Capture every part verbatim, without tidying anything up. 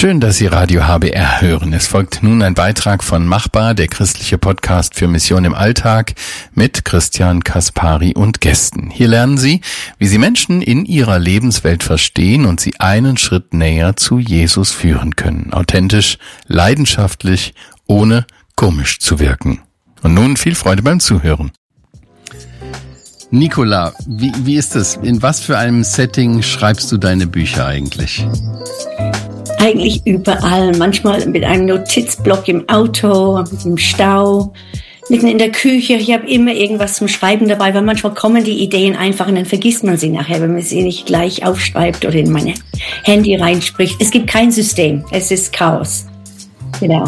Schön, dass Sie Radio H B R hören. Es folgt nun ein Beitrag von Machbar, der christliche Podcast für Mission im Alltag mit Christian Kaspari und Gästen. Hier lernen Sie, wie Sie Menschen in ihrer Lebenswelt verstehen und sie einen Schritt näher zu Jesus führen können. Authentisch, leidenschaftlich, ohne komisch zu wirken. Und nun viel Freude beim Zuhören. Nicola, wie, wie ist es? In was für einem Setting schreibst du deine Bücher eigentlich? Eigentlich überall, manchmal mit einem Notizblock im Auto, im Stau, mitten in der Küche. Ich habe immer irgendwas zum Schreiben dabei, weil manchmal kommen die Ideen einfach und dann vergisst man sie nachher, wenn man sie nicht gleich aufschreibt oder in mein Handy reinspricht. Es gibt kein System, es ist Chaos. Genau.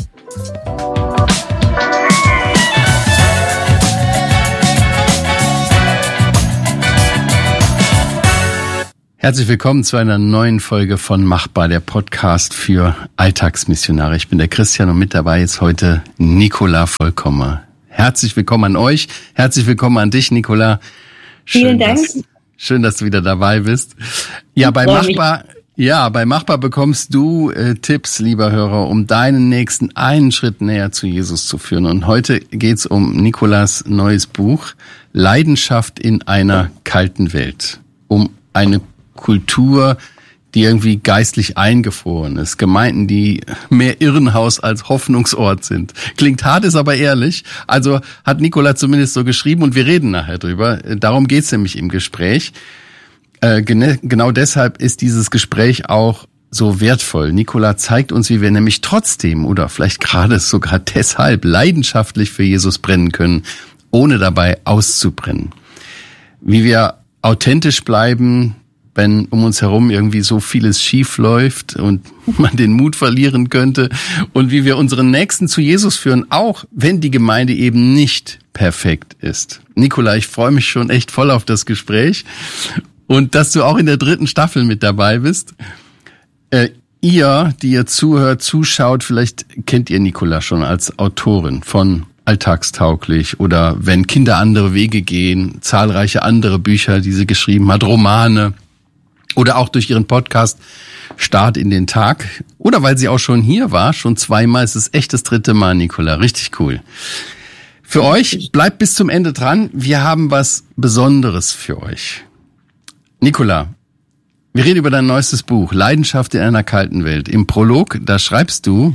Herzlich willkommen zu einer neuen Folge von Machbar, der Podcast für Alltagsmissionare. Ich bin der Christian und mit dabei ist heute Nicola Vollkommer. Herzlich willkommen an euch, herzlich willkommen an dich, Nicola. Schön, Vielen Dank. Dass, schön, dass du wieder dabei bist. Ja, bei Machbar, ja, bei Machbar bekommst du äh, Tipps, lieber Hörer, um deinen nächsten einen Schritt näher zu Jesus zu führen. Und heute geht's um Nicolas neues Buch, Leidenschaft in einer kalten Welt. Um eine Kultur, die irgendwie geistlich eingefroren ist. Gemeinden, die mehr Irrenhaus als Hoffnungsort sind. Klingt hart, ist aber ehrlich. Also hat Nicola zumindest so geschrieben und wir reden nachher drüber. Darum geht's nämlich im Gespräch. Äh, gene- genau deshalb ist dieses Gespräch auch so wertvoll. Nicola zeigt uns, wie wir nämlich trotzdem oder vielleicht gerade sogar deshalb leidenschaftlich für Jesus brennen können, ohne dabei auszubrennen. Wie wir authentisch bleiben, wenn um uns herum irgendwie so vieles schief läuft und man den Mut verlieren könnte und wie wir unseren Nächsten zu Jesus führen, auch wenn die Gemeinde eben nicht perfekt ist. Nicola, ich freue mich schon echt voll auf das Gespräch und dass du auch in der dritten Staffel mit dabei bist. Äh, ihr, die ihr zuhört, zuschaut, vielleicht kennt ihr Nicola schon als Autorin von Alltagstauglich oder Wenn Kinder andere Wege gehen, zahlreiche andere Bücher, die sie geschrieben hat, Romane oder auch durch ihren Podcast Start in den Tag oder weil sie auch schon hier war, schon zweimal, es ist echt das dritte Mal, Nicola, richtig cool. Für euch, bleibt bis zum Ende dran, wir haben was Besonderes für euch. Nicola, wir reden über dein neuestes Buch, Leidenschaft in einer kalten Welt. Im Prolog, da schreibst du,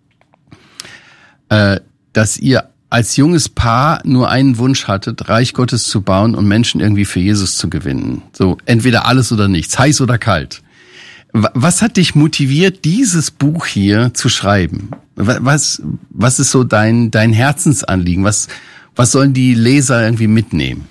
äh, dass ihr als junges Paar nur einen Wunsch hattet, Reich Gottes zu bauen und Menschen irgendwie für Jesus zu gewinnen. So, entweder alles oder nichts, heiß oder kalt. Was hat dich motiviert, dieses Buch hier zu schreiben? Was, was ist so dein, dein Herzensanliegen? Was, was sollen die Leser irgendwie mitnehmen?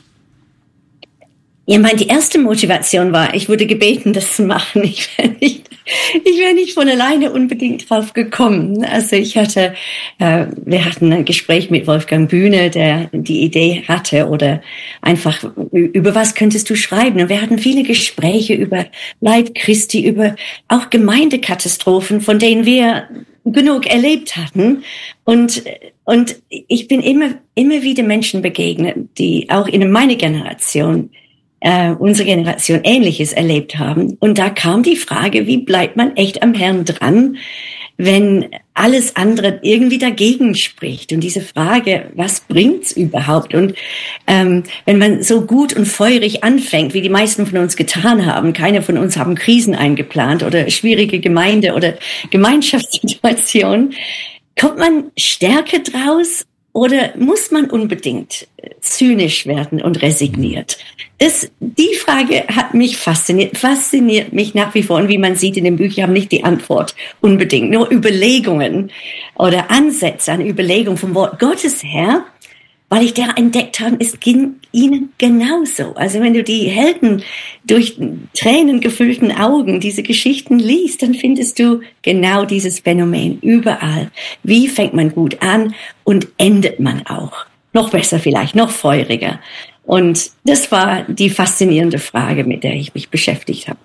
Ja, meine, die erste Motivation war, ich wurde gebeten, das zu machen. Ich wäre nicht, ich wäre nicht von alleine unbedingt drauf gekommen. Also ich hatte, äh, wir hatten ein Gespräch mit Wolfgang Bühne, der die Idee hatte oder einfach, über was könntest du schreiben? Und wir hatten viele Gespräche über Leib Christi, über auch Gemeindekatastrophen, von denen wir genug erlebt hatten. Und, und ich bin immer, immer wieder Menschen begegnet, die auch in meiner Generation Uh, unsere Generation Ähnliches erlebt haben. Und da kam die Frage, wie bleibt man echt am Herrn dran, wenn alles andere irgendwie dagegen spricht? Und diese Frage, was bringt's überhaupt? Und ähm, wenn man so gut und feurig anfängt, wie die meisten von uns getan haben, keine von uns haben Krisen eingeplant oder schwierige Gemeinde- oder Gemeinschaftssituationen, kommt man stärker draus? Oder muss man unbedingt zynisch werden und resigniert? Das, die Frage hat mich fasziniert, fasziniert mich nach wie vor. Und wie man sieht in den Büchern, ich habe nicht die Antwort unbedingt, nur Überlegungen oder Ansätze an Überlegungen vom Wort Gottes her, weil ich da entdeckt habe, es ging ihnen genauso. Also wenn du die Helden durch Tränen gefüllten Augen diese Geschichten liest, dann findest du genau dieses Phänomen überall. Wie fängt man gut an und endet man auch? Noch besser vielleicht, noch feuriger. Und das war die faszinierende Frage, mit der ich mich beschäftigt habe.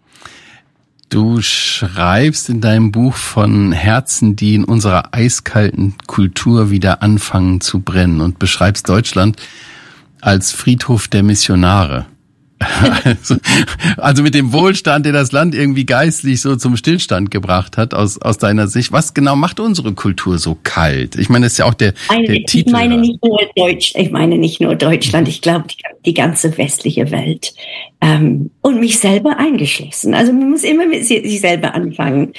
Du schreibst in deinem Buch von Herzen, die in unserer eiskalten Kultur wieder anfangen zu brennen und beschreibst Deutschland als Friedhof der Missionare. Also, also mit dem Wohlstand, der das Land irgendwie geistlich so zum Stillstand gebracht hat, aus aus deiner Sicht, was genau macht unsere Kultur so kalt? Ich meine, das ist ja auch der, eine, der ich Titel. Ich meine nicht nur Deutsch, ich meine nicht nur Deutschland, ich glaube die, die ganze westliche Welt ähm, und mich selber eingeschlossen. Also man muss immer mit sich selber anfangen.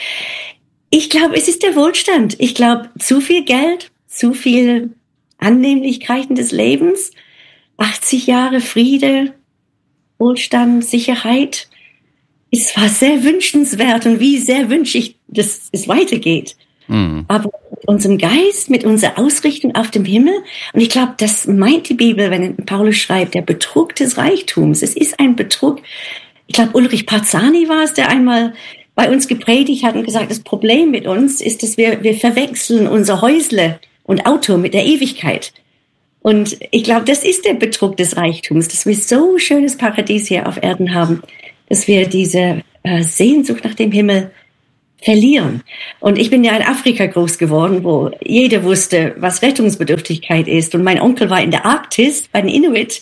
Ich glaube, es ist der Wohlstand. Ich glaube, zu viel Geld, zu viel Annehmlichkeiten des Lebens, achtzig Jahre Friede, Wohlstand, Sicherheit. Es war sehr wünschenswert und wie sehr wünsche ich, dass es weitergeht. Mhm. Aber mit unserem Geist, mit unserer Ausrichtung auf dem Himmel, und ich glaube, das meint die Bibel, wenn Paulus schreibt, der Betrug des Reichtums. Es ist ein Betrug. Ich glaube, Ulrich Parzani war es, der einmal bei uns gepredigt hat und gesagt, das Problem mit uns ist, dass wir, wir verwechseln unser Häusle und Auto mit der Ewigkeit. Und ich glaube, das ist der Betrug des Reichtums, dass wir so schönes Paradies hier auf Erden haben, dass wir diese äh, Sehnsucht nach dem Himmel verlieren. Und ich bin ja in Afrika groß geworden, wo jeder wusste, was Rettungsbedürftigkeit ist. Und mein Onkel war in der Arktis bei den Inuit.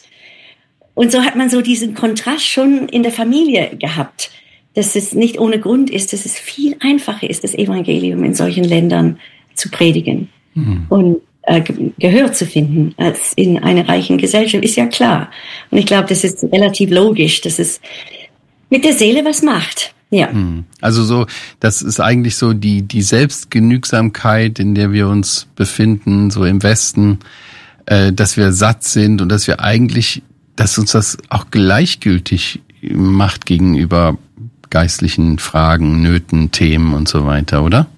Und so hat man so diesen Kontrast schon in der Familie gehabt, dass es nicht ohne Grund ist, dass es viel einfacher ist, das Evangelium in solchen Ländern zu predigen. Mhm. Und Gehör zu finden als in einer reichen Gesellschaft, ist ja klar. Und ich glaube, das ist relativ logisch, dass es mit der Seele was macht. Ja. Also so, das ist eigentlich so die, die Selbstgenügsamkeit, in der wir uns befinden, so im Westen, äh, dass wir satt sind und dass wir eigentlich, dass uns das auch gleichgültig macht gegenüber geistlichen Fragen, Nöten, Themen und so weiter, oder?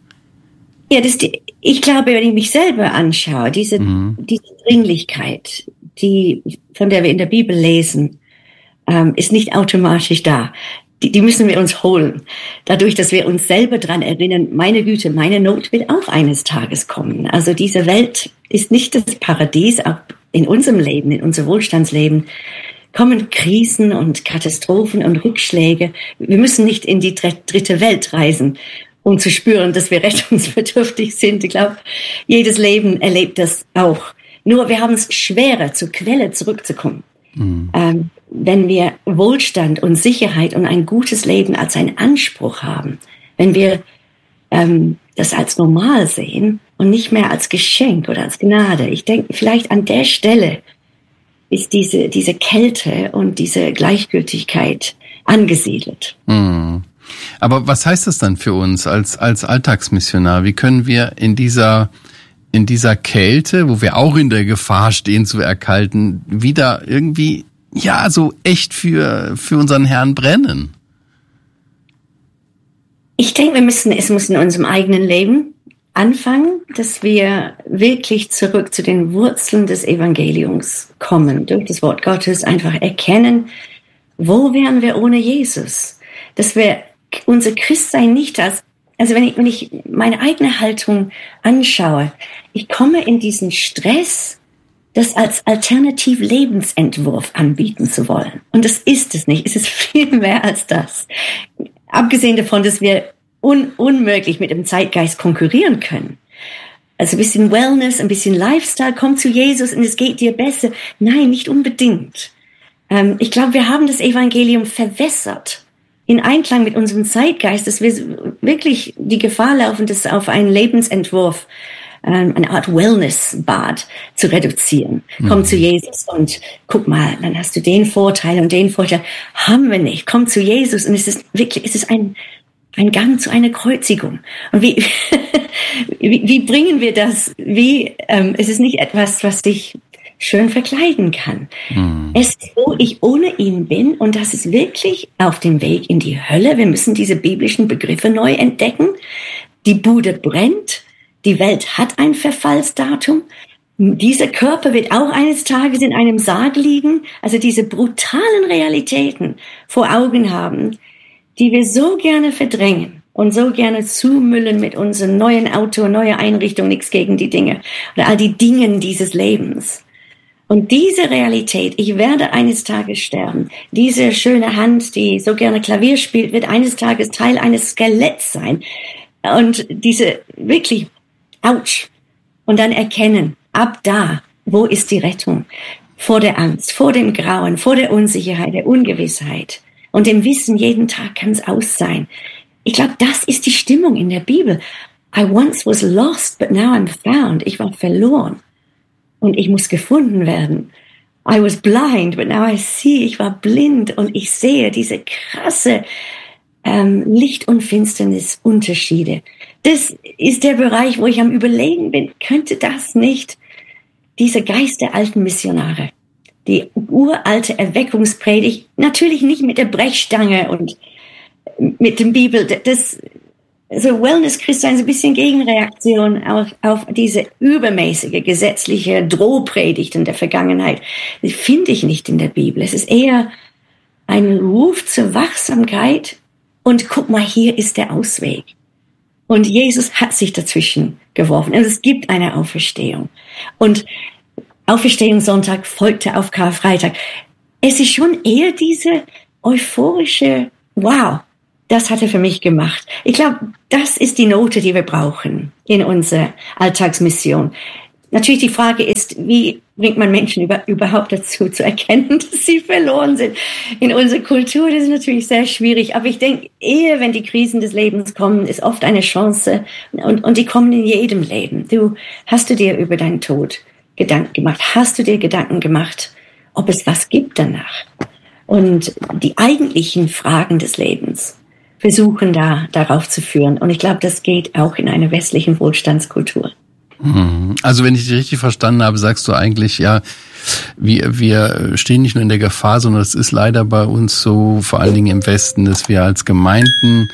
Ja, das die, ich glaube, wenn ich mich selber anschaue, diese, mhm. diese Dringlichkeit, die, von der wir in der Bibel lesen, ähm, ist nicht automatisch da. Die, die müssen wir uns holen. Dadurch, dass wir uns selber dran erinnern, meine Güte, meine Not wird auch eines Tages kommen. Also diese Welt ist nicht das Paradies, auch in unserem Leben, in unserem Wohlstandsleben kommen Krisen und Katastrophen und Rückschläge. Wir müssen nicht in die dritte Welt reisen, um zu spüren, dass wir rettungsbedürftig sind. Ich glaube, jedes Leben erlebt das auch. Nur wir haben es schwerer, zur Quelle zurückzukommen. Mhm. Ähm, wenn wir Wohlstand und Sicherheit und ein gutes Leben als einen Anspruch haben, wenn wir ähm, das als normal sehen und nicht mehr als Geschenk oder als Gnade. Ich denke, vielleicht an der Stelle ist diese, diese Kälte und diese Gleichgültigkeit angesiedelt. Mhm. Aber was heißt das dann für uns als, als Alltagsmissionar? Wie können wir in dieser, in dieser Kälte, wo wir auch in der Gefahr stehen zu erkalten, wieder irgendwie, ja, so echt für, für unseren Herrn brennen? Ich denke, wir müssen, es muss in unserem eigenen Leben anfangen, dass wir wirklich zurück zu den Wurzeln des Evangeliums kommen, durch das Wort Gottes einfach erkennen, wo wären wir ohne Jesus? Dass wir unser Christsein nicht als, also wenn ich, wenn ich meine eigene Haltung anschaue, ich komme in diesen Stress, das als Alternativ-Lebensentwurf anbieten zu wollen. Und das ist es nicht. Es ist viel mehr als das. Abgesehen davon, dass wir un- unmöglich mit dem Zeitgeist konkurrieren können. Also ein bisschen Wellness, ein bisschen Lifestyle, komm zu Jesus und es geht dir besser. Nein, nicht unbedingt. Ähm, ich glaube, wir haben das Evangelium verwässert in Einklang mit unserem Zeitgeist, dass wir wirklich die Gefahr laufen, das auf einen Lebensentwurf, ähm, eine Art Wellness-Bad zu reduzieren. Mhm. Komm zu Jesus und guck mal, dann hast du den Vorteil und den Vorteil. Haben wir nicht. Komm zu Jesus und es ist wirklich, es ist ein, ein Gang zu einer Kreuzigung. Und wie, wie, wie bringen wir das? Wie, ähm, es ist nicht etwas, was dich schön verkleiden kann. Hm. Es ist, wo ich ohne ihn bin und das ist wirklich auf dem Weg in die Hölle. Wir müssen diese biblischen Begriffe neu entdecken. Die Bude brennt. Die Welt hat ein Verfallsdatum. Dieser Körper wird auch eines Tages in einem Sarg liegen. Also diese brutalen Realitäten vor Augen haben, die wir so gerne verdrängen und so gerne zumüllen mit unserem neuen Auto, neue Einrichtung, nichts gegen die Dinge oder all die Dingen dieses Lebens. Und diese Realität, ich werde eines Tages sterben, diese schöne Hand, die so gerne Klavier spielt, wird eines Tages Teil eines Skeletts sein. Und diese wirklich, ouch. Und dann erkennen, ab da, wo ist die Rettung? vor der Angst, vor dem Grauen, vor der Unsicherheit, der Ungewissheit und dem Wissen, jeden Tag kann es aus sein. Ich glaube, das ist die Stimmung in der Bibel. I once was lost, but now I'm found. Ich war verloren und ich muss gefunden werden. I was blind, but now I see. Ich war blind und ich sehe diese krasse ähm, Licht- und Finsternis-Unterschiede. Das ist der Bereich, wo ich am Überlegen bin, könnte das nicht dieser Geist der alten Missionare, die uralte Erweckungspredigt, natürlich nicht mit der Brechstange und mit dem Bibel, das so Wellness-Christsein ist ein bisschen Gegenreaktion auf, auf diese übermäßige gesetzliche Drohpredigten der Vergangenheit. Die finde ich nicht in der Bibel. Es ist eher ein Ruf zur Wachsamkeit und guck mal, hier ist der Ausweg. Und Jesus hat sich dazwischen geworfen. Und es gibt eine Auferstehung. Und Auferstehungssonntag folgte auf Karfreitag. Es ist schon eher diese euphorische, wow, das hat er für mich gemacht. Ich glaube, das ist die Note, die wir brauchen in unserer Alltagsmission. Natürlich die Frage ist, wie bringt man Menschen über, überhaupt dazu zu erkennen, dass sie verloren sind? In unserer Kultur, das ist natürlich sehr schwierig. Aber ich denke, eher wenn die Krisen des Lebens kommen, ist oft eine Chance. Und, und die kommen in jedem Leben. Du, hast du dir über deinen Tod Gedanken gemacht? Hast du dir Gedanken gemacht, ob es was gibt danach? Und die eigentlichen Fragen des Lebens versuchen da darauf zu führen. Und ich glaube, das geht auch in einer westlichen Wohlstandskultur. Also wenn ich dich richtig verstanden habe, sagst du eigentlich, ja, wir, wir stehen nicht nur in der Gefahr, sondern es ist leider bei uns so, vor allen Dingen im Westen, dass wir als Gemeinden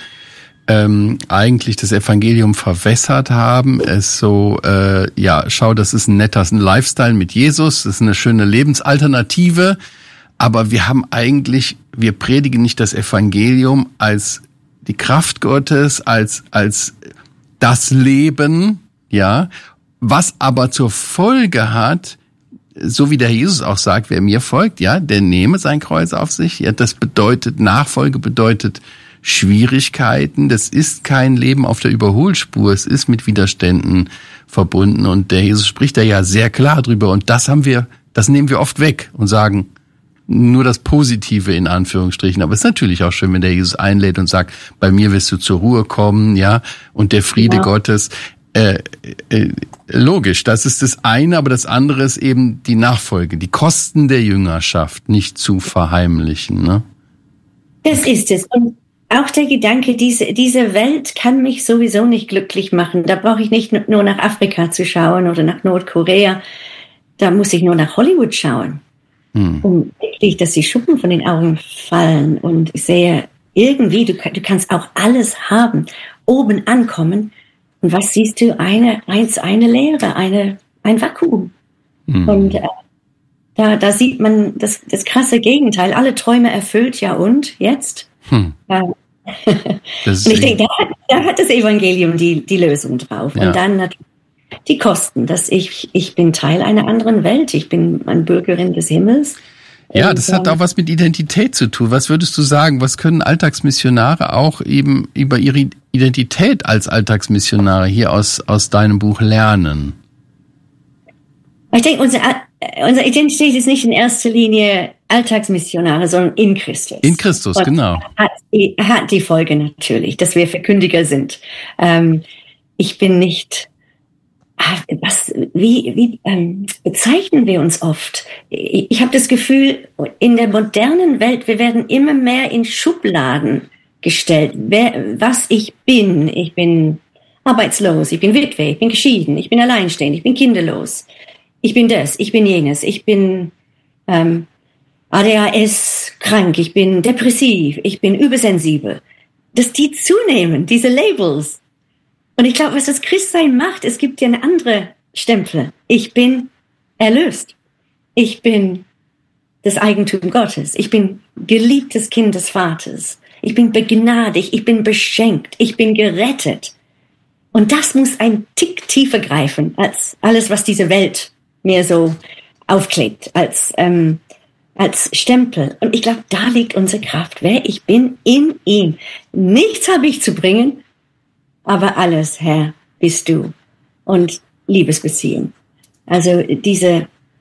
ähm, eigentlich das Evangelium verwässert haben. Es so, äh, ja, schau, das ist ein netter ein Lifestyle mit Jesus, das ist eine schöne Lebensalternative, aber wir haben eigentlich, wir predigen nicht das Evangelium als die Kraft Gottes, als als das Leben, ja, was aber zur Folge hat, so wie der Jesus auch sagt, wer mir folgt, ja, der nehme sein Kreuz auf sich. Ja, das bedeutet, Nachfolge bedeutet Schwierigkeiten. Das ist kein Leben auf der Überholspur. Es ist mit Widerständen verbunden. Und der Jesus spricht da ja sehr klar drüber. Und das haben wir, das nehmen wir oft weg und sagen nur das Positive in Anführungsstrichen. Aber es ist natürlich auch schön, wenn der Jesus einlädt und sagt, bei mir wirst du zur Ruhe kommen, ja, und der Friede ja. Gottes. Äh, äh, logisch, das ist das eine, aber das andere ist eben die Nachfolge, die Kosten der Jüngerschaft nicht zu verheimlichen, ne? Das ist es. Und auch der Gedanke, diese, diese Welt kann mich sowieso nicht glücklich machen. Da brauche ich nicht nur nach Afrika zu schauen oder nach Nordkorea. Da muss ich nur nach Hollywood schauen. Hm. Um wirklich, dass die Schuppen von den Augen fallen. Und ich sehe irgendwie, du, du kannst auch alles haben, oben ankommen. Und was siehst du? Eine, eins, eine Leere, eine, ein Vakuum. Mhm. Und äh, da, da sieht man das, das krasse Gegenteil. Alle Träume erfüllt, ja und jetzt? Hm. Äh, und ich denke, da, da hat das Evangelium die, die Lösung drauf. Ja. Und dann natürlich die Kosten, dass ich, ich bin Teil einer anderen Welt. Ich bin eine Bürgerin des Himmels. Ja, das hat auch was mit Identität zu tun. Was würdest du sagen? Was können Alltagsmissionare auch eben über ihre Identität als Alltagsmissionare hier aus, aus deinem Buch lernen? Ich denke, unsere, unsere Identität ist nicht in erster Linie Alltagsmissionare, sondern in Christus. In Christus, und genau. Hat die, hat die Folge natürlich, dass wir Verkündiger sind. Ähm, ich bin nicht... Was, wie, wie ähm, bezeichnen wir uns oft? Ich, ich habe das Gefühl, in der modernen Welt, wir werden immer mehr in Schubladen gestellt. Wer, was ich bin, ich bin arbeitslos, ich bin Witwe, ich bin geschieden, ich bin alleinstehend, ich bin kinderlos, ich bin das, ich bin jenes, ich bin ähm, A D H S krank, ich bin depressiv, ich bin übersensibel. Dass die zunehmen, diese Labels. Und ich glaube, was das Christsein macht, es gibt ja eine andere Stempel. Ich bin erlöst. Ich bin das Eigentum Gottes. Ich bin geliebtes Kind des Vaters. Ich bin begnadigt. Ich bin beschenkt. Ich bin gerettet. Und das muss ein Tick tiefer greifen als alles, was diese Welt mir so aufklebt, als, ähm, als Stempel. Und ich glaube, da liegt unsere Kraft. Wer ich bin in ihm. Nichts habe ich zu bringen, aber alles, Herr, bist du. Und Liebesbeziehung. Also diese,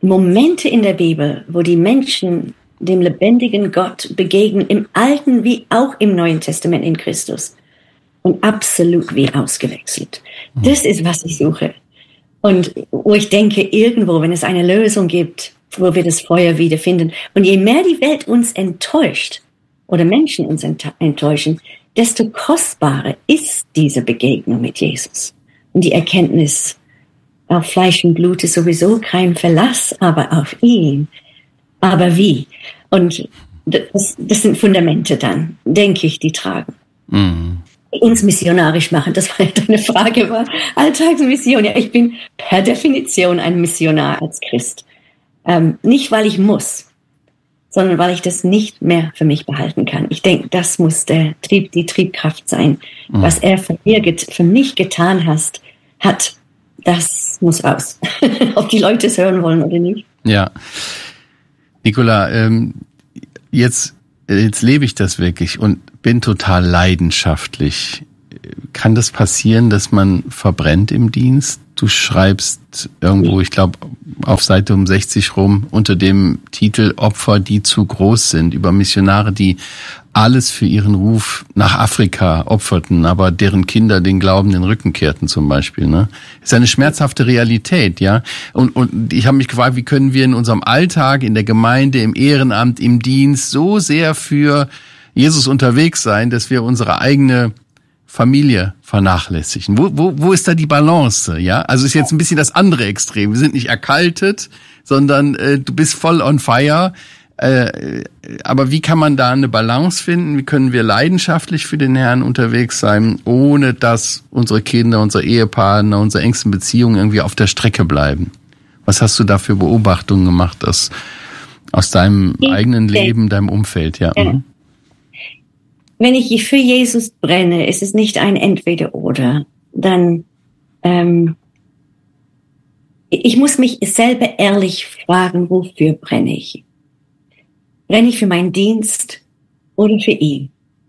Momente in der Bibel, wo die Menschen dem lebendigen Gott begegnen, im Alten wie auch im Neuen Testament in Christus. Und absolut wie ausgewechselt. Das ist, was ich suche. Und wo ich denke, irgendwo, wenn es eine Lösung gibt, wo wir das Feuer wiederfinden. Und je mehr die Welt uns enttäuscht oder Menschen uns enttäuschen, desto kostbarer ist diese Begegnung mit Jesus. Und die Erkenntnis, auf Fleisch und Blut ist sowieso kein Verlass, aber auf ihn. Aber wie? Und das, das sind Fundamente dann, denke ich, die tragen. Mhm. Uns missionarisch machen, das war ja deine Frage, war Alltagsmission. Ja, ich bin per Definition ein Missionar als Christ. Ähm, nicht, weil ich muss, sondern weil ich das nicht mehr für mich behalten kann. Ich denke, das muss der Trieb, die Triebkraft sein. Mhm. Was er für, mir, für mich getan hast, hat, das muss raus. Ob die Leute es hören wollen oder nicht. Ja. Nicola, ähm, jetzt, jetzt lebe ich das wirklich und bin total leidenschaftlich. Kann das passieren, dass man verbrennt im Dienst? Du schreibst irgendwo, ich glaube, auf Seite um sechzig rum, unter dem Titel Opfer, die zu groß sind, über Missionare, die alles für ihren Ruf nach Afrika opferten, aber deren Kinder den Glauben den Rücken kehrten zum Beispiel. Ne? Das ist eine schmerzhafte Realität, ja. Und, und ich habe mich gefragt, wie können wir in unserem Alltag, in der Gemeinde, im Ehrenamt, im Dienst so sehr für Jesus unterwegs sein, dass wir unsere eigene Familie vernachlässigen. Wo, wo, wo ist da die Balance? Ja, also ist jetzt ein bisschen das andere Extrem. Wir sind nicht erkaltet, sondern äh, du bist voll on fire. Äh, aber wie kann man da eine Balance finden? Wie können wir leidenschaftlich für den Herrn unterwegs sein, ohne dass unsere Kinder, unsere Ehepartner, unsere engsten Beziehungen irgendwie auf der Strecke bleiben? Was hast du da für Beobachtungen gemacht aus, aus deinem ich eigenen denke, Leben, deinem Umfeld? Ja. ja. Mhm. Wenn ich für Jesus brenne, ist es nicht ein Entweder-Oder. Dann, ähm, ich muss mich selber ehrlich fragen, wofür brenne ich? Brenne ich für meinen Dienst oder für ihn?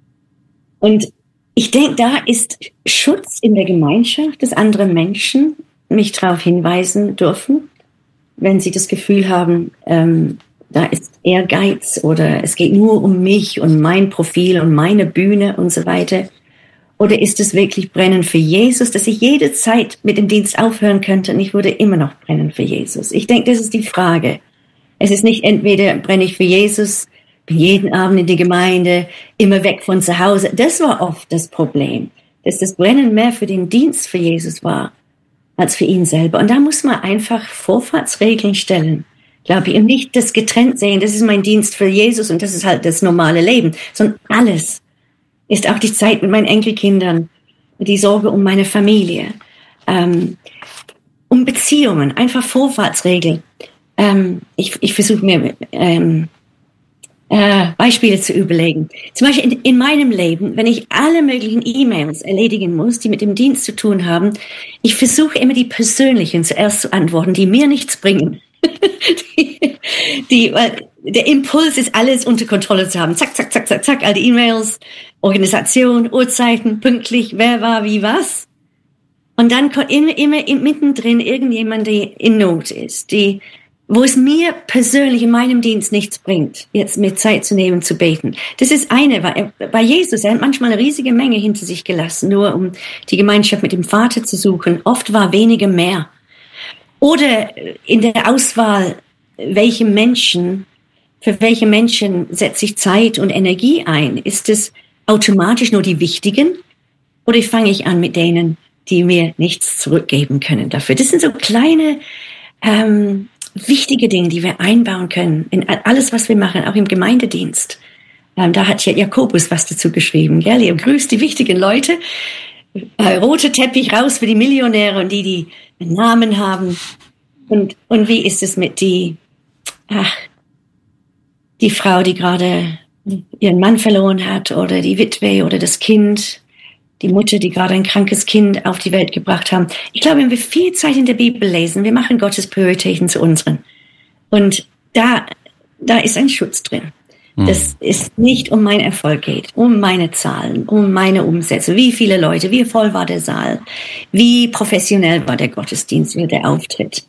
Und ich denke, da ist Schutz in der Gemeinschaft, dass andere Menschen mich darauf hinweisen dürfen, wenn sie das Gefühl haben, ähm, da ist Ehrgeiz oder es geht nur um mich und mein Profil und meine Bühne und so weiter. Oder ist es wirklich brennen für Jesus, dass ich jede Zeit mit dem Dienst aufhören könnte und ich würde immer noch brennen für Jesus? Ich denke, das ist die Frage. Es ist nicht entweder brenne ich für Jesus, bin jeden Abend in die Gemeinde, immer weg von zu Hause. Das war oft das Problem, dass das Brennen mehr für den Dienst für Jesus war als für ihn selber. Und da muss man einfach Vorfahrtsregeln stellen, glaube ich, und nicht das getrennt sehen, das ist mein Dienst für Jesus und das ist halt das normale Leben, sondern alles ist auch die Zeit mit meinen Enkelkindern, die Sorge um meine Familie, ähm, um Beziehungen, einfach Vorfahrtsregeln. Ähm, ich, ich versuche mir ähm, äh, Beispiele zu überlegen. Zum Beispiel in, in meinem Leben, wenn ich alle möglichen E-Mails erledigen muss, die mit dem Dienst zu tun haben, ich versuche immer die persönlichen zuerst zu antworten, die mir nichts bringen. die, die, weil der Impuls ist, alles unter Kontrolle zu haben. Zack, zack, zack, zack, zack, all die E-Mails, Organisation, Uhrzeiten, pünktlich, wer war, wie, was. Und dann kommt immer, immer mittendrin irgendjemand, der in Not ist, die, wo es mir persönlich in meinem Dienst nichts bringt, jetzt mir Zeit zu nehmen, zu beten. Das ist eine, weil bei Jesus, er hat manchmal eine riesige Menge hinter sich gelassen, nur um die Gemeinschaft mit dem Vater zu suchen. Oft war weniger mehr. Oder in der Auswahl, welche Menschen, für welche Menschen setze ich Zeit und Energie ein? Ist es automatisch nur die Wichtigen? Oder fange ich an mit denen, die mir nichts zurückgeben können dafür? Das sind so kleine, ähm, wichtige Dinge, die wir einbauen können in alles, was wir machen, auch im Gemeindedienst. Ähm, da hat ja Jakobus was dazu geschrieben. Gell? Ihr grüßt die wichtigen Leute. Äh, roter Teppich raus für die Millionäre und die, die einen Namen haben. Und, und wie ist es mit die, ach, die Frau, die gerade ihren Mann verloren hat oder die Witwe oder das Kind, die Mutter, die gerade ein krankes Kind auf die Welt gebracht haben. Ich glaube, wenn wir viel Zeit in der Bibel lesen, wir machen Gottes Prioritäten zu unseren. Und da, da ist ein Schutz drin. Dass es nicht um meinen Erfolg geht, um meine Zahlen, um meine Umsätze. Wie viele Leute, wie voll war der Saal, wie professionell war der Gottesdienst, wie der Auftritt.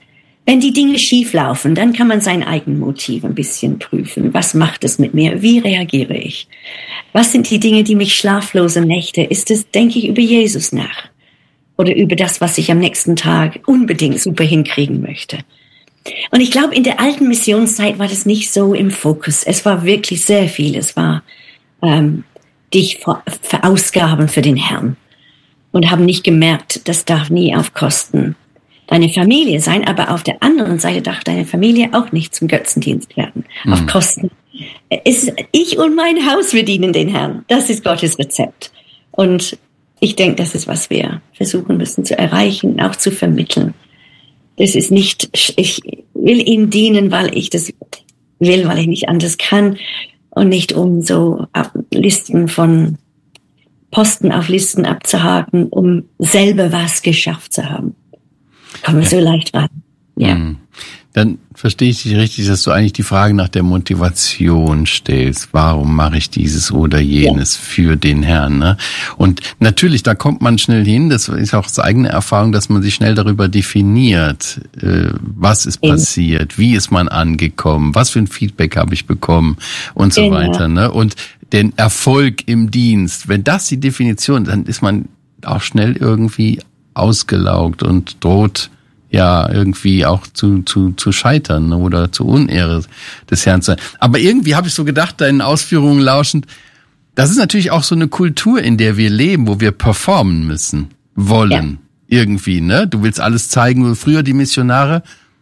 Wenn die Dinge schief laufen, dann kann man sein Eigenmotiv ein bisschen prüfen. Was macht es mit mir? Wie reagiere ich? Was sind die Dinge, die mich schlaflose Nächte? Ist es, denke ich über Jesus nach? Oder über das, was ich am nächsten Tag unbedingt super hinkriegen möchte? Und ich glaube, in der alten Missionszeit war das nicht so im Fokus. Es war wirklich sehr viel. Es war ähm, dich ver- verausgaben für den Herrn. Und haben nicht gemerkt, das darf nie auf Kosten deine Familie sein, aber auf der anderen Seite darf deine Familie auch nicht zum Götzendienst werden. Mhm. Auf Kosten. Es, ich und mein Haus, wir dienen den Herrn. Das ist Gottes Rezept. Und ich denke, das ist, was wir versuchen müssen zu erreichen, auch zu vermitteln. Das ist nicht, ich will ihm dienen, weil ich das will, weil ich nicht anders kann und nicht um so Listen von Posten auf Listen abzuhaken, um selber was geschafft zu haben. Kommen wir so leicht ran. Ja. Dann verstehe ich dich richtig, dass du eigentlich die Frage nach der Motivation stellst. Warum mache ich dieses oder jenes ja. für den Herrn? Ne? Und natürlich, da kommt man schnell hin. Das ist auch aus eigener Erfahrung, dass man sich schnell darüber definiert. Äh, was ist passiert? Wie ist man angekommen? Was für ein Feedback habe ich bekommen? Und so genau. weiter. Ne? Und den Erfolg im Dienst. Wenn das die Definition, dann ist man auch schnell irgendwie ausgelaugt und droht ja irgendwie auch zu zu zu scheitern oder zu Unehre des Herrn zu sein. Aber irgendwie habe ich so gedacht, deinen Ausführungen lauschend, das ist natürlich auch so eine Kultur, in der wir leben, wo wir performen müssen, wollen, ja. irgendwie, ne? Du willst alles zeigen, früher die Missionare,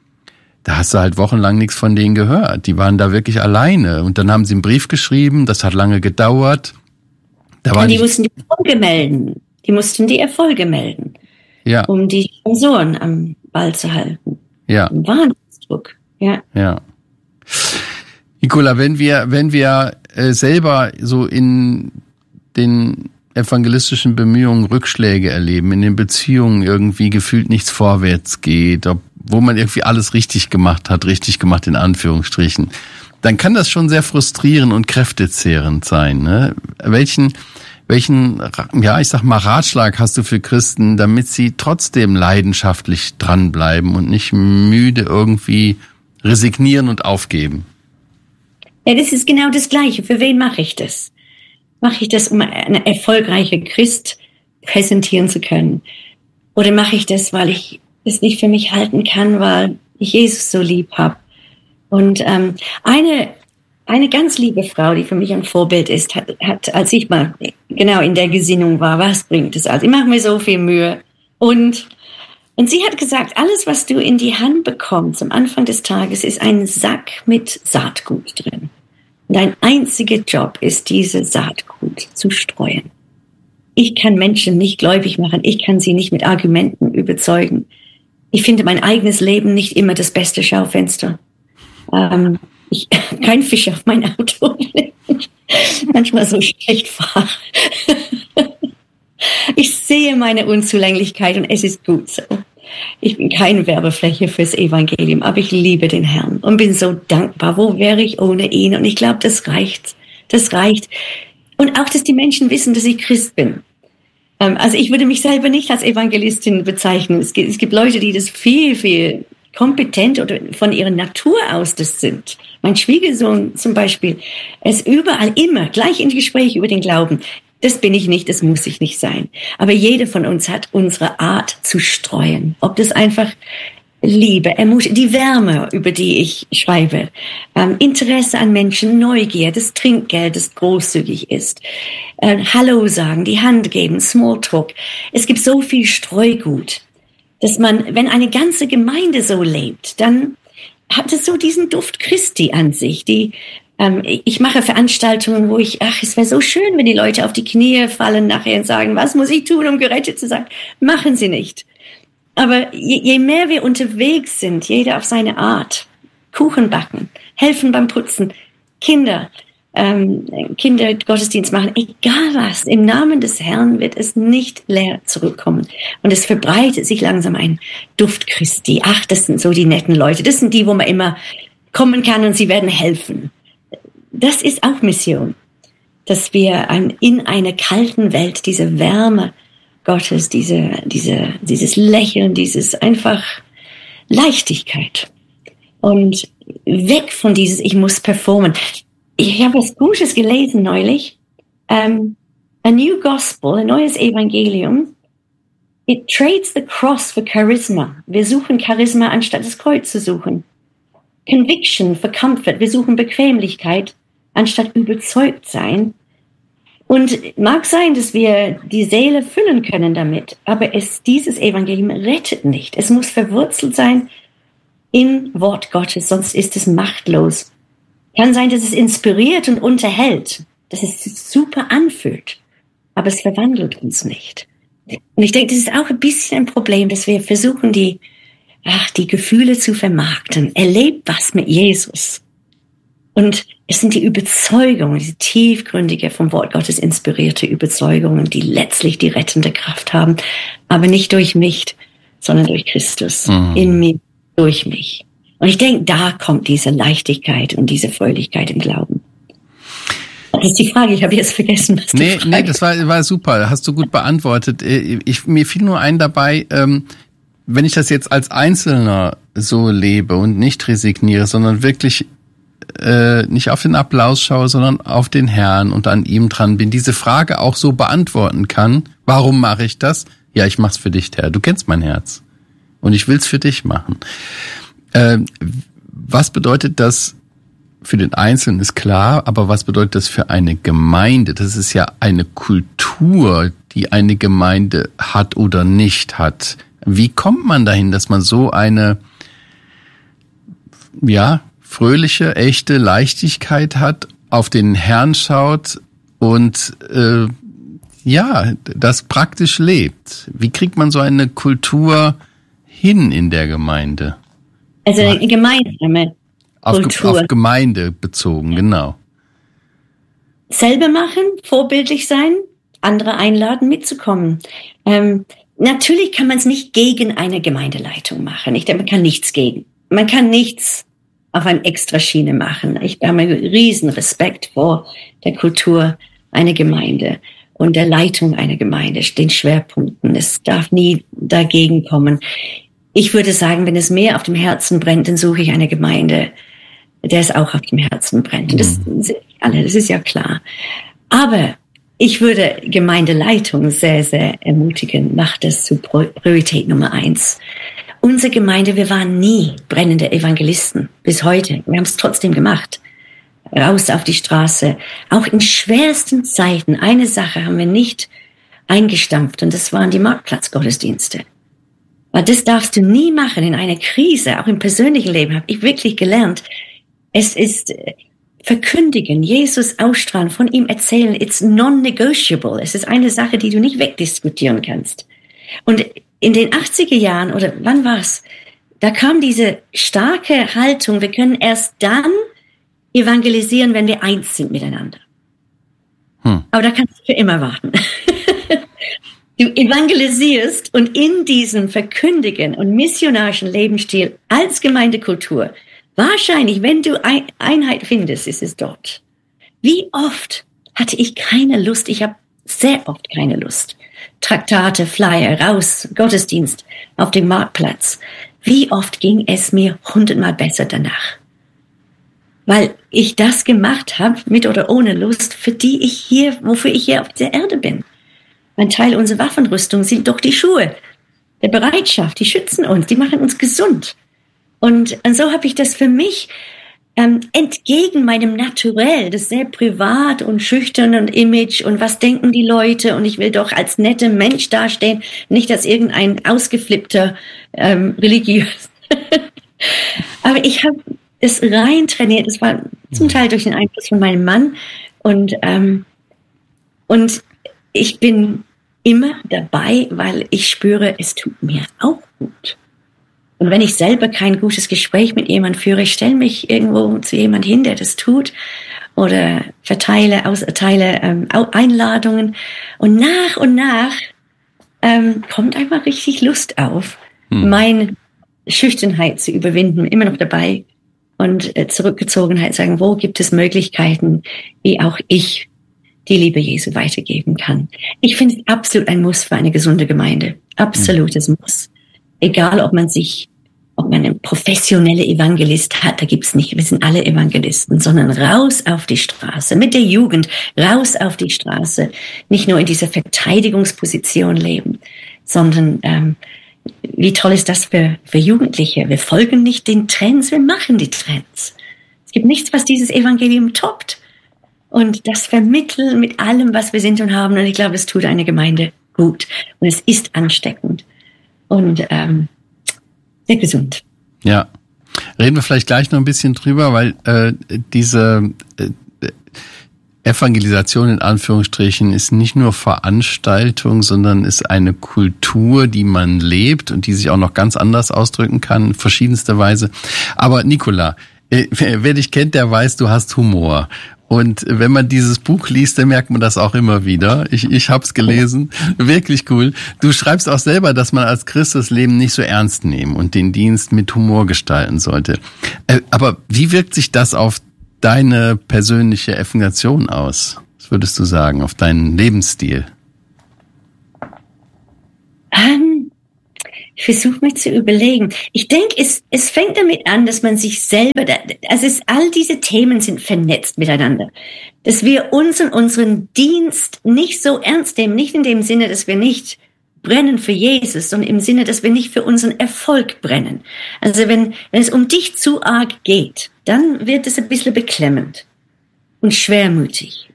da hast du halt wochenlang nichts von denen gehört. Die waren da wirklich alleine und dann haben sie einen Brief geschrieben, das hat lange gedauert. Da war und die mussten die Erfolge melden. Die mussten die Erfolge melden. Ja. Um die Sponsoren am Ball zu halten. Ja. Ein Wahnsinnsdruck. Ja. Ja. Nicola, wenn wir, wenn wir äh, selber so in den evangelistischen Bemühungen Rückschläge erleben, in den Beziehungen irgendwie gefühlt nichts vorwärts geht, ob, wo man irgendwie alles richtig gemacht hat, richtig gemacht in Anführungsstrichen, dann kann das schon sehr frustrierend und kräftezehrend sein. Ne? Welchen Welchen, ja, ich sag mal, Ratschlag hast du für Christen, damit sie trotzdem leidenschaftlich dranbleiben und nicht müde irgendwie resignieren und aufgeben? Ja, das ist genau das Gleiche. Für wen mache ich das? Mache ich das, um eine erfolgreiche Christ präsentieren zu können? Oder mache ich das, weil ich es nicht für mich halten kann, weil ich Jesus so lieb habe? Und ähm, eine Eine ganz liebe Frau, die für mich ein Vorbild ist, hat, hat, als ich mal genau in der Gesinnung war, was bringt es also? Ich mache mir so viel Mühe. Und, und sie hat gesagt, alles, was du in die Hand bekommst am Anfang des Tages, ist ein Sack mit Saatgut drin. Und dein einziger Job ist, diese Saatgut zu streuen. Ich kann Menschen nicht gläubig machen. Ich kann sie nicht mit Argumenten überzeugen. Ich finde mein eigenes Leben nicht immer das beste Schaufenster. Ähm, Ich, kein Fisch auf mein Auto, manchmal so schlecht fahre. Ich sehe meine Unzulänglichkeit und es ist gut so. Ich bin keine Werbefläche fürs Evangelium, aber ich liebe den Herrn und bin so dankbar. Wo wäre ich ohne ihn? Und ich glaube, das reicht. Das reicht. Und auch, dass die Menschen wissen, dass ich Christ bin. Also ich würde mich selber nicht als Evangelistin bezeichnen. Es gibt, es gibt Leute, die das viel, viel kompetent oder von ihrer Natur aus das sind. Mein Schwiegersohn zum Beispiel, er ist überall immer gleich in Gespräch über den Glauben. Das bin ich nicht, das muss ich nicht sein. Aber jeder von uns hat unsere Art zu streuen. Ob das einfach Liebe, Ermutigung, die Wärme, über die ich schreibe, ähm, Interesse an Menschen, Neugier, das Trinkgeld, das großzügig ist, äh, Hallo sagen, die Hand geben, Smalltalk. Es gibt so viel Streugut, dass man, wenn eine ganze Gemeinde so lebt, dann hat es so diesen Duft Christi an sich. Die, ähm, ich mache Veranstaltungen, wo ich, ach, es wäre so schön, wenn die Leute auf die Knie fallen nachher und sagen, was muss ich tun, um gerettet zu sein? Machen sie nicht. Aber je, je mehr wir unterwegs sind, jeder auf seine Art, Kuchen backen, helfen beim Putzen, Kinder, ähm, Kinder Gottesdienst machen, egal was, im Namen des Herrn wird es nicht leer zurückkommen. Und es verbreitet sich langsam ein Duft Christi. Ach, das sind so die netten Leute. Das sind die, wo man immer kommen kann und sie werden helfen. Das ist auch Mission, dass wir in einer kalten Welt diese Wärme Gottes, diese, diese, dieses Lächeln, dieses einfach Leichtigkeit. Und weg von dieses, ich muss performen. Ich habe was Gutes gelesen neulich. Um, a new gospel, ein neues Evangelium. It trades the cross for charisma. Wir suchen Charisma, anstatt das Kreuz zu suchen. Conviction for comfort. Wir suchen Bequemlichkeit, anstatt überzeugt sein. Und mag sein, dass wir die Seele füllen können damit, aber es, dieses Evangelium rettet nicht. Es muss verwurzelt sein im Wort Gottes, sonst ist es machtlos. Kann sein, dass es inspiriert und unterhält, dass es super anfühlt, aber es verwandelt uns nicht. Und ich denke, das ist auch ein bisschen ein Problem, dass wir versuchen, die, ach, die Gefühle zu vermarkten. Erlebt was mit Jesus. Und es sind die Überzeugungen, diese tiefgründige, vom Wort Gottes inspirierte Überzeugungen, die letztlich die rettende Kraft haben, aber nicht durch mich, sondern durch Christus, mhm. in mir, durch mich. Und ich denke, da kommt diese Leichtigkeit und diese Fröhlichkeit im Glauben. Das ist die Frage, ich habe jetzt vergessen, was du Nee, fragst. nee, das war, war super, hast du gut beantwortet. Ich, mir fiel nur ein dabei, ähm, wenn ich das jetzt als Einzelner so lebe und nicht resigniere, sondern wirklich äh, nicht auf den Applaus schaue, sondern auf den Herrn und an ihm dran bin, diese Frage auch so beantworten kann, warum mache ich das? Ja, ich mach's für dich, Herr. Du kennst mein Herz und ich will's für dich machen. Äh, was bedeutet das für den Einzelnen, ist klar, aber was bedeutet das für eine Gemeinde? Das ist ja eine Kultur, die eine Gemeinde hat oder nicht hat. Wie kommt man dahin, dass man so eine, ja, fröhliche, echte Leichtigkeit hat, auf den Herrn schaut und äh, ja, das praktisch lebt? Wie kriegt man so eine Kultur hin in der Gemeinde? Also eine gemeinsame Auf, Kultur. auf Gemeinde bezogen, genau. Selber machen, vorbildlich sein, andere einladen, mitzukommen. Ähm, natürlich kann man es nicht gegen eine Gemeindeleitung machen. Ich denke, man kann nichts gegen. Man kann nichts auf eine Extraschiene machen. Ich habe einen riesen Respekt vor der Kultur einer Gemeinde und der Leitung einer Gemeinde, den Schwerpunkten. Es darf nie dagegen kommen. Ich würde sagen, wenn es mir auf dem Herzen brennt, dann suche ich eine Gemeinde, der es auch auf dem Herzen brennt. Und das sind alle, das ist ja klar. Aber ich würde Gemeindeleitung sehr, sehr ermutigen, macht das zu Priorität Nummer eins. Unsere Gemeinde, wir waren nie brennende Evangelisten bis heute. Wir haben es trotzdem gemacht. Raus auf die Straße. Auch in schwersten Zeiten, eine Sache haben wir nicht eingestampft und das waren die Marktplatzgottesdienste. Weil das darfst du nie machen in einer Krise, auch im persönlichen Leben habe ich wirklich gelernt. Es ist verkündigen, Jesus ausstrahlen, von ihm erzählen, it's non-negotiable. Es ist eine Sache, die du nicht wegdiskutieren kannst. Und in den achtziger Jahren, oder wann war's, da kam diese starke Haltung, wir können erst dann evangelisieren, wenn wir eins sind miteinander. Hm. Aber da kannst du für immer warten. Du evangelisierst und in diesem verkündigen und missionarischen Lebensstil als Gemeindekultur, wahrscheinlich, wenn du Einheit findest, ist es dort. Wie oft hatte ich keine Lust, ich habe sehr oft keine Lust. Traktate, Flyer, raus, Gottesdienst auf dem Marktplatz. Wie oft ging es mir hundertmal besser danach? Weil ich das gemacht habe, mit oder ohne Lust, für die ich hier, wofür ich hier auf dieser Erde bin. Ein Teil unserer Waffenrüstung sind doch die Schuhe der Bereitschaft. Die schützen uns, die machen uns gesund. Und, und so habe ich das für mich ähm, entgegen meinem Naturell, das sehr privat und schüchtern und Image und was denken die Leute und ich will doch als netter Mensch dastehen, nicht als irgendein ausgeflippter ähm, religiös. Aber ich habe es rein trainiert. Es war zum Teil durch den Einfluss von meinem Mann und ähm, und ich bin immer dabei, weil ich spüre, es tut mir auch gut. Und wenn ich selber kein gutes Gespräch mit jemandem führe, ich stelle mich irgendwo zu jemand hin, der das tut oder verteile, austeile ähm, Einladungen. Und nach und nach ähm, kommt einfach richtig Lust auf, hm. meine Schüchternheit zu überwinden, immer noch dabei und äh, Zurückgezogenheit sagen, wo gibt es Möglichkeiten, wie auch ich die Liebe Jesu weitergeben kann. Ich finde es absolut ein Muss für eine gesunde Gemeinde. Absolutes Muss. Egal, ob man sich ob man einen professionellen Evangelist hat, da gibt's nicht, wir sind alle Evangelisten, sondern raus auf die Straße, mit der Jugend, raus auf die Straße, nicht nur in dieser Verteidigungsposition leben, sondern ähm, wie toll ist das für, für Jugendliche? Wir folgen nicht den Trends, wir machen die Trends. Es gibt nichts, was dieses Evangelium toppt. Und das vermitteln mit allem, was wir sind und haben. Und ich glaube, es tut eine Gemeinde gut. Und es ist ansteckend. Und ähm, sehr gesund. Ja, reden wir vielleicht gleich noch ein bisschen drüber, weil äh, diese äh, Evangelisation in Anführungsstrichen ist nicht nur Veranstaltung, sondern ist eine Kultur, die man lebt und die sich auch noch ganz anders ausdrücken kann, in verschiedenster Weise. Aber Nicola, äh, wer dich kennt, der weiß, du hast Humor. Und wenn man dieses Buch liest, dann merkt man das auch immer wieder. Ich, ich habe es gelesen, wirklich cool. Du schreibst auch selber, dass man als Christ das Leben nicht so ernst nehmen und den Dienst mit Humor gestalten sollte. Aber wie wirkt sich das auf deine persönliche Evangelisation aus? Was würdest du sagen, auf deinen Lebensstil? Um. Ich versuche mir zu überlegen. Ich denke, es, es fängt damit an, dass man sich selber, also es, all diese Themen sind vernetzt miteinander. Dass wir uns und unseren Dienst nicht so ernst nehmen, nicht in dem Sinne, dass wir nicht brennen für Jesus, sondern im Sinne, dass wir nicht für unseren Erfolg brennen. Also wenn, wenn es um dich zu arg geht, dann wird es ein bisschen beklemmend und schwermütig.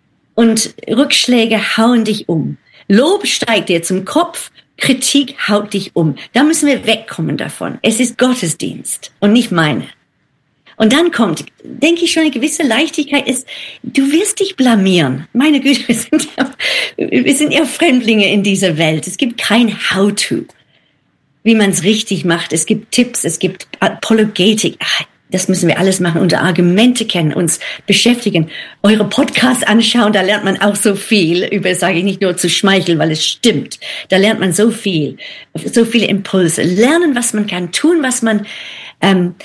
Und Rückschläge hauen dich um. Lob steigt dir zum Kopf, Kritik haut dich um. Da müssen wir wegkommen davon. Es ist Gottesdienst und nicht meine. Und dann kommt, denke ich schon, eine gewisse Leichtigkeit ist, du wirst dich blamieren. Meine Güte, wir sind ja, wir sind ja Fremdlinge in dieser Welt. Es gibt kein How-to, wie man es richtig macht. Es gibt Tipps, es gibt Apologetik. Ach, das müssen wir alles machen, unsere Argumente kennen, uns beschäftigen, eure Podcasts anschauen, da lernt man auch so viel, über, sage ich nicht nur zu schmeicheln, weil es stimmt, da lernt man so viel, so viele Impulse, lernen, was man kann, tun, was man ähm,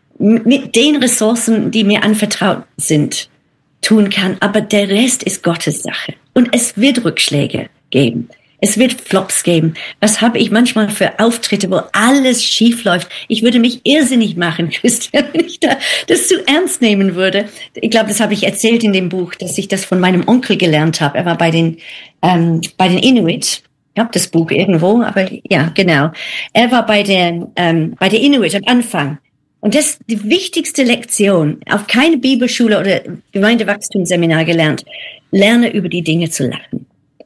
mit den Ressourcen, die mir anvertraut sind, tun kann, aber der Rest ist Gottes Sache und es wird Rückschläge geben. Es wird Flops geben. Was habe ich manchmal für Auftritte, wo alles schief läuft? Ich würde mich irrsinnig machen, Christian, wenn ich da das zu ernst nehmen würde. Ich glaube, das habe ich erzählt in dem Buch, dass ich das von meinem Onkel gelernt habe. Er war bei den ähm, bei den Inuit. Ich habe das Buch irgendwo, aber ja, genau. Er war bei der ähm, bei der Inuit am Anfang. Und das ist die wichtigste Lektion. Auf keine Bibelschule oder Gemeindewachstumsseminar gelernt. Lerne über die Dinge zu lachen.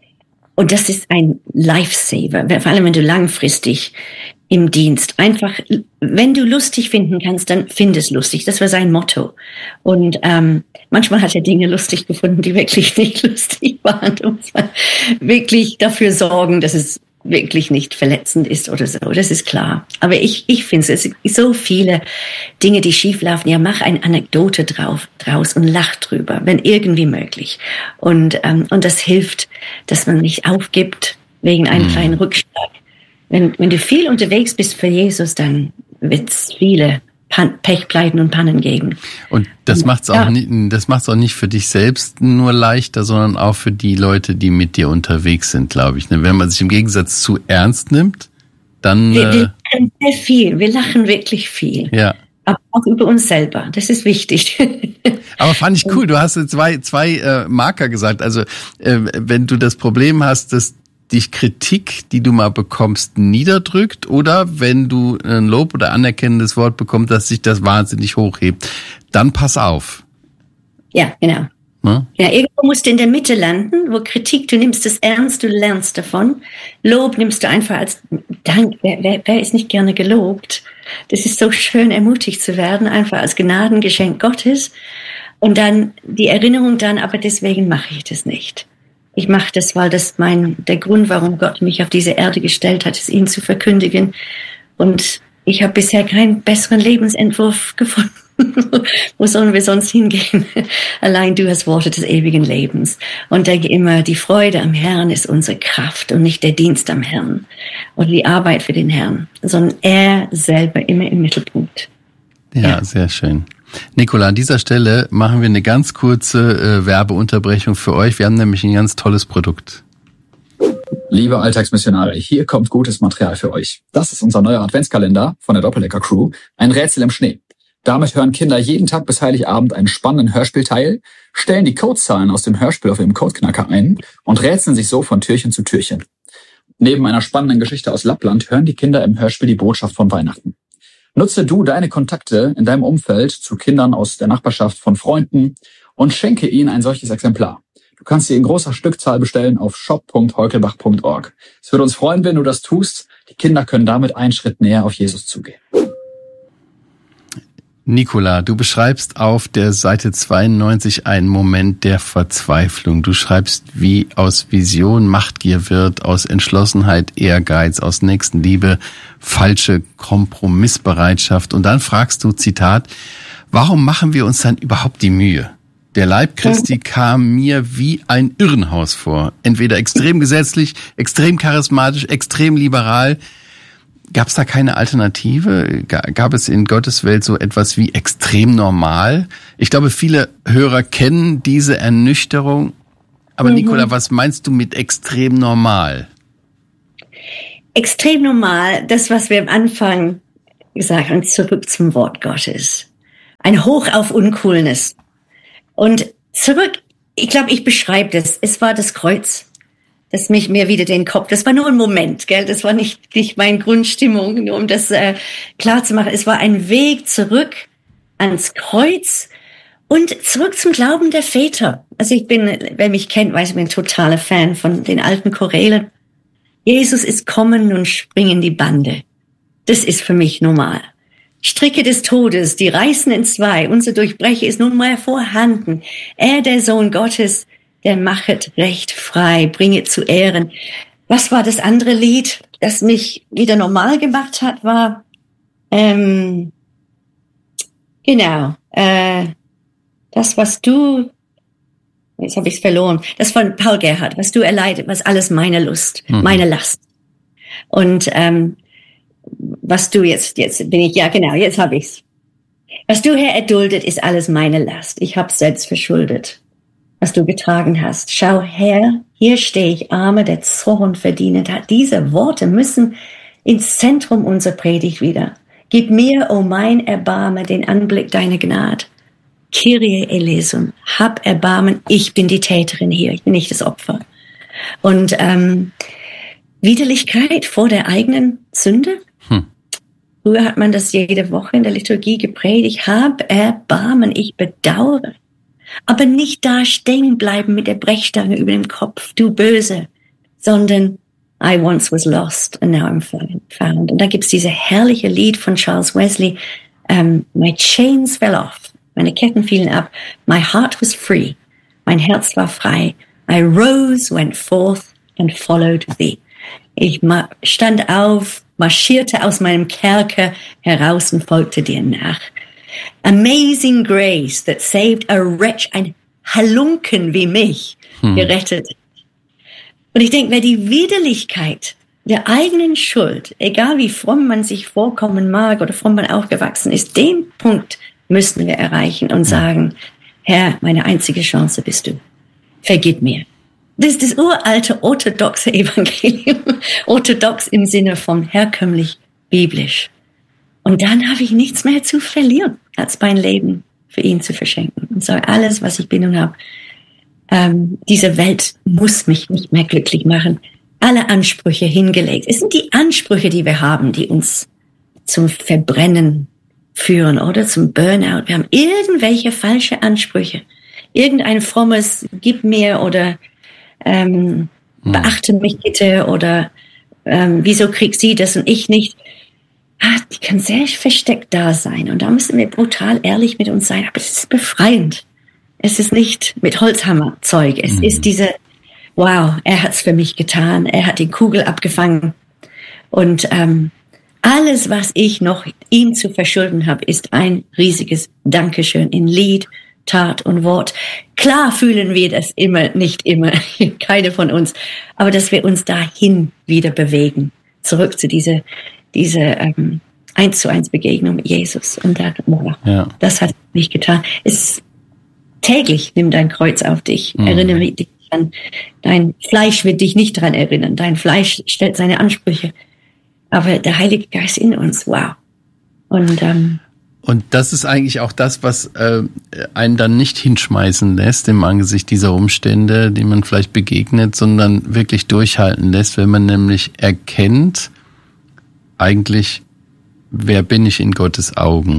Und das ist ein Lifesaver, vor allem wenn du langfristig im Dienst einfach, wenn du lustig finden kannst, dann find es lustig. Das war sein Motto. Und ähm, manchmal hat er Dinge lustig gefunden, die wirklich nicht lustig waren. Du musst wirklich dafür sorgen, dass es wirklich nicht verletzend ist oder so. Das ist klar. Aber ich, ich finde es, es sind so viele Dinge, die schieflaufen. Ja, mach eine Anekdote drauf, draus und lach drüber, wenn irgendwie möglich. Und, ähm, und das hilft, dass man nicht aufgibt wegen einem mhm. kleinen Rückschlag. Wenn, wenn du viel unterwegs bist für Jesus, dann wird es viele Pan- Pechpleiten und Pannen geben. Und das macht's auch ja. nicht, das macht's auch nicht für dich selbst nur leichter, sondern auch für die Leute, die mit dir unterwegs sind, glaube ich. Wenn man sich im Gegensatz zu ernst nimmt, dann wir, wir lachen sehr viel, wir lachen wirklich viel. Ja. Aber auch über uns selber. Das ist wichtig. Aber fand ich cool. Du hast zwei zwei äh, Marker gesagt. Also äh, wenn du das Problem hast, dass dich Kritik, die du mal bekommst, niederdrückt, oder wenn du ein Lob oder anerkennendes Wort bekommst, dass sich das wahnsinnig hochhebt, dann pass auf. Ja, genau. Hm? Ja, irgendwo musst du in der Mitte landen, wo Kritik, du nimmst es ernst, du lernst davon. Lob nimmst du einfach als Dank. Wer, wer, wer ist nicht gerne gelobt? Das ist so schön, ermutigt zu werden, einfach als Gnadengeschenk Gottes. Und dann die Erinnerung dann, aber deswegen mache ich das nicht. Ich mache das, weil das mein der Grund, warum Gott mich auf diese Erde gestellt hat, ist, ihn zu verkündigen. Und ich habe bisher keinen besseren Lebensentwurf gefunden. Wo sollen wir sonst hingehen? Allein du hast Worte des ewigen Lebens. Und denke immer, die Freude am Herrn ist unsere Kraft und nicht der Dienst am Herrn oder die Arbeit für den Herrn, sondern er selber immer im Mittelpunkt. Ja, ja. Sehr schön. Nicola, an dieser Stelle machen wir eine ganz kurze äh, Werbeunterbrechung für euch. Wir haben nämlich ein ganz tolles Produkt. Liebe Alltagsmissionare, hier kommt gutes Material für euch. Das ist unser neuer Adventskalender von der Doppeldecker-Crew, ein Rätsel im Schnee. Damit hören Kinder jeden Tag bis Heiligabend einen spannenden Hörspielteil, stellen die Codezahlen aus dem Hörspiel auf ihrem Codeknacker ein und rätseln sich so von Türchen zu Türchen. Neben einer spannenden Geschichte aus Lappland hören die Kinder im Hörspiel die Botschaft von Weihnachten. Nutze du deine Kontakte in deinem Umfeld zu Kindern aus der Nachbarschaft, von Freunden und schenke ihnen ein solches Exemplar. Du kannst sie in großer Stückzahl bestellen auf shop punkt heukelbach punkt org. Es würde uns freuen, wenn du das tust. Die Kinder können damit einen Schritt näher auf Jesus zugehen. Nicola, du beschreibst auf der Seite zweiundneunzig einen Moment der Verzweiflung. Du schreibst, wie aus Vision Machtgier wird, aus Entschlossenheit Ehrgeiz, aus Nächstenliebe falsche Kompromissbereitschaft. Und dann fragst du, Zitat, warum machen wir uns dann überhaupt die Mühe? Der Leib Christi kam mir wie ein Irrenhaus vor. Entweder extrem gesetzlich, extrem charismatisch, extrem liberal. Gab es da keine Alternative? Gab es in Gottes Welt so etwas wie extrem normal? Ich glaube, viele Hörer kennen diese Ernüchterung. Aber mhm. Nicola, was meinst du mit extrem normal? Extrem normal, das, was wir am Anfang gesagt haben, zurück zum Wort Gottes. Ein Hoch auf Uncoolness. Und zurück, ich glaube, ich beschreibe das. Es war das Kreuz, das mich mir wieder den Kopf, das war nur ein Moment, gell? Das war nicht, nicht meine Grundstimmung, nur um das äh, klar zu machen. Es war ein Weg zurück ans Kreuz und zurück zum Glauben der Väter. Also ich bin, wer mich kennt, weiß, ich bin ein totaler Fan von den alten Chorälen. Jesus ist kommen und springen die Bande. Das ist für mich normal. Stricke des Todes, die reißen in zwei, unser Durchbrecher ist nunmehr vorhanden. Er, der Sohn Gottes, der machet Recht frei, bringet zu Ehren. Was war das andere Lied, das mich wieder normal gemacht hat, war, ähm, genau, äh, das, was du, jetzt habe ich es verloren, das von Paul Gerhardt, was du erleidet, was alles meine Lust, mhm. meine Last. Und ähm, was du jetzt, jetzt bin ich, ja genau, jetzt habe ich's. Was du, Herr, erduldet, ist alles meine Last. Ich hab's selbst verschuldet, was du getragen hast. Schau her, hier stehe ich, Arme, der Zorn verdient hat. Diese Worte müssen ins Zentrum unserer Predigt wieder. Gib mir, o oh mein Erbarme, den Anblick deiner Gnade. Kyrie eleison, hab Erbarmen, ich bin die Täterin hier, ich bin nicht das Opfer. Und ähm, Widerlichkeit vor der eigenen Sünde. Hm. Früher hat man das jede Woche in der Liturgie gepredigt. Hab Erbarmen, ich bedauere. Aber nicht da stehen bleiben mit der Brechstange über dem Kopf, du Böse, sondern I once was lost and now I'm found. Und da gibt's diese herrliche Lied von Charles Wesley, um, My chains fell off, meine Ketten fielen ab, my heart was free, mein Herz war frei, I rose, went forth and followed thee. Ich stand auf, marschierte aus meinem Kerker heraus und folgte dir nach. Amazing grace that saved a wretch, ein Halunken wie mich, hm. gerettet. Und ich denke, wer die Widerlichkeit der eigenen Schuld, egal wie fromm man sich vorkommen mag oder fromm man aufgewachsen ist, den Punkt müssen wir erreichen und sagen, Herr, meine einzige Chance bist du. Vergib mir. Das ist das uralte orthodoxe Evangelium. Orthodox im Sinne von herkömmlich biblisch. Und dann habe ich nichts mehr zu verlieren, als mein Leben für ihn zu verschenken. Und so alles, was ich bin und habe, ähm, diese Welt muss mich nicht mehr glücklich machen. Alle Ansprüche hingelegt. Es sind die Ansprüche, die wir haben, die uns zum Verbrennen führen oder zum Burnout. Wir haben irgendwelche falsche Ansprüche. Irgendein frommes Gib mir oder ähm, hm. beachte mich bitte oder ähm, wieso kriegt sie das und ich nicht. Ah, die kann sehr versteckt da sein. Und da müssen wir brutal ehrlich mit uns sein. Aber es ist befreiend. Es ist nicht mit Holzhammerzeug. Es mhm. ist diese, wow, er hat's für mich getan. Er hat die Kugel abgefangen. Und ähm, alles, was ich noch ihm zu verschulden habe, ist ein riesiges Dankeschön in Lied, Tat und Wort. Klar fühlen wir das immer, nicht immer, keine von uns. Aber dass wir uns dahin wieder bewegen. Zurück zu dieser diese ähm, eins zu eins Begegnung mit Jesus. Und da, wow, ja. das hat mich getan. Es täglich nimm dein Kreuz auf dich. Mhm. Erinnere dich dann, dein Fleisch wird dich nicht daran erinnern. Dein Fleisch stellt seine Ansprüche. Aber der Heilige Geist in uns, wow. Und, ähm, Und das ist eigentlich auch das, was äh, einen dann nicht hinschmeißen lässt im Angesicht dieser Umstände, die man vielleicht begegnet, sondern wirklich durchhalten lässt, wenn man nämlich erkennt, eigentlich, wer bin ich in Gottes Augen?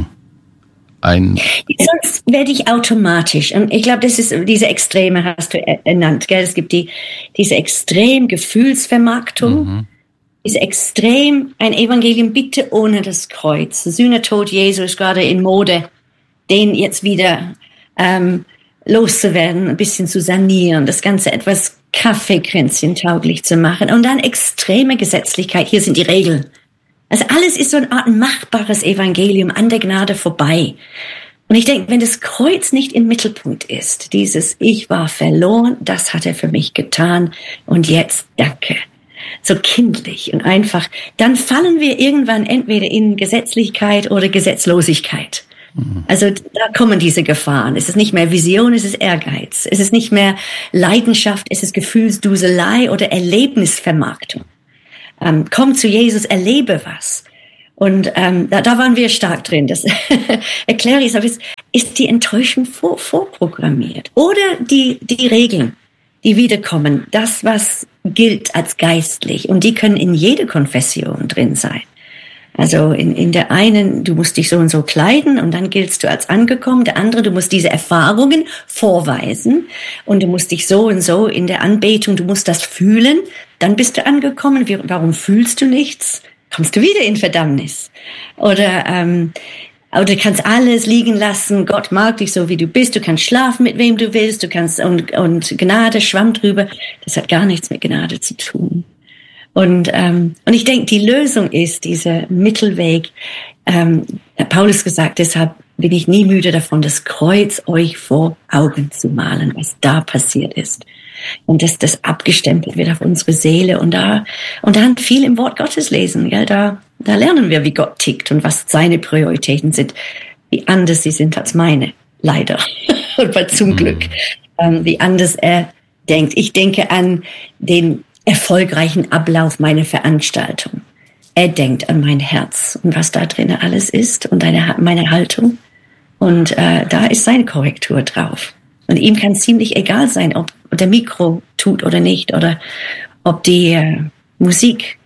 Ein Sonst werde ich automatisch, und ich glaube, das ist, diese Extreme hast du ernannt, gell? Es gibt die, diese extrem Gefühlsvermarktung, mhm. diese extrem, ein Evangelium bitte ohne das Kreuz. Sühnetod Jesu ist gerade in Mode, den jetzt wieder ähm, loszuwerden, ein bisschen zu sanieren, das Ganze etwas Kaffeekränzchen-tauglich zu machen und dann extreme Gesetzlichkeit, hier sind die Regeln. Also alles ist so eine Art machbares Evangelium an der Gnade vorbei. Und ich denke, wenn das Kreuz nicht im Mittelpunkt ist, dieses Ich war verloren, das hat er für mich getan und jetzt danke. So kindlich und einfach, dann fallen wir irgendwann entweder in Gesetzlichkeit oder Gesetzlosigkeit. Mhm. Also da kommen diese Gefahren. Es ist nicht mehr Vision, es ist Ehrgeiz. Es ist nicht mehr Leidenschaft, es ist Gefühlsduselei oder Erlebnisvermarktung. Ähm, komm zu Jesus, erlebe was. Und ähm, da, da waren wir stark drin. Das erkläre ich, aber ist, ist die Enttäuschung vor, vorprogrammiert? Oder die, die Regeln, die wiederkommen, das, was gilt als geistlich. Und die können in jede Konfession drin sein. Also in, in der einen, du musst dich so und so kleiden und dann giltst du als angekommen. Der andere, du musst diese Erfahrungen vorweisen und du musst dich so und so in der Anbetung, du musst das fühlen. Dann bist du angekommen. Wie, warum fühlst du nichts? Kommst du wieder in Verdammnis? Oder, ähm, oder du kannst alles liegen lassen. Gott mag dich so, wie du bist. Du kannst schlafen, mit wem du willst. Du kannst, und, und Gnade, schwamm drüber. Das hat gar nichts mit Gnade zu tun. Und, ähm, und ich denke, die Lösung ist dieser Mittelweg. Ähm, Paulus gesagt, deshalb bin ich nie müde davon, das Kreuz euch vor Augen zu malen, was da passiert ist. Und dass das abgestempelt wird auf unsere Seele. Und da, und dann viel im Wort Gottes lesen. Gell? Da, da lernen wir, wie Gott tickt und was seine Prioritäten sind, wie anders sie sind als meine, leider. Aber zum Glück, ähm, wie anders er denkt. Ich denke an den erfolgreichen Ablauf meiner Veranstaltung. Er denkt an mein Herz und was da drin alles ist und eine, meine Haltung. Und äh, da ist seine Korrektur drauf. Und ihm kann es ziemlich egal sein, ob der Mikro tut oder nicht, oder ob die äh, Musik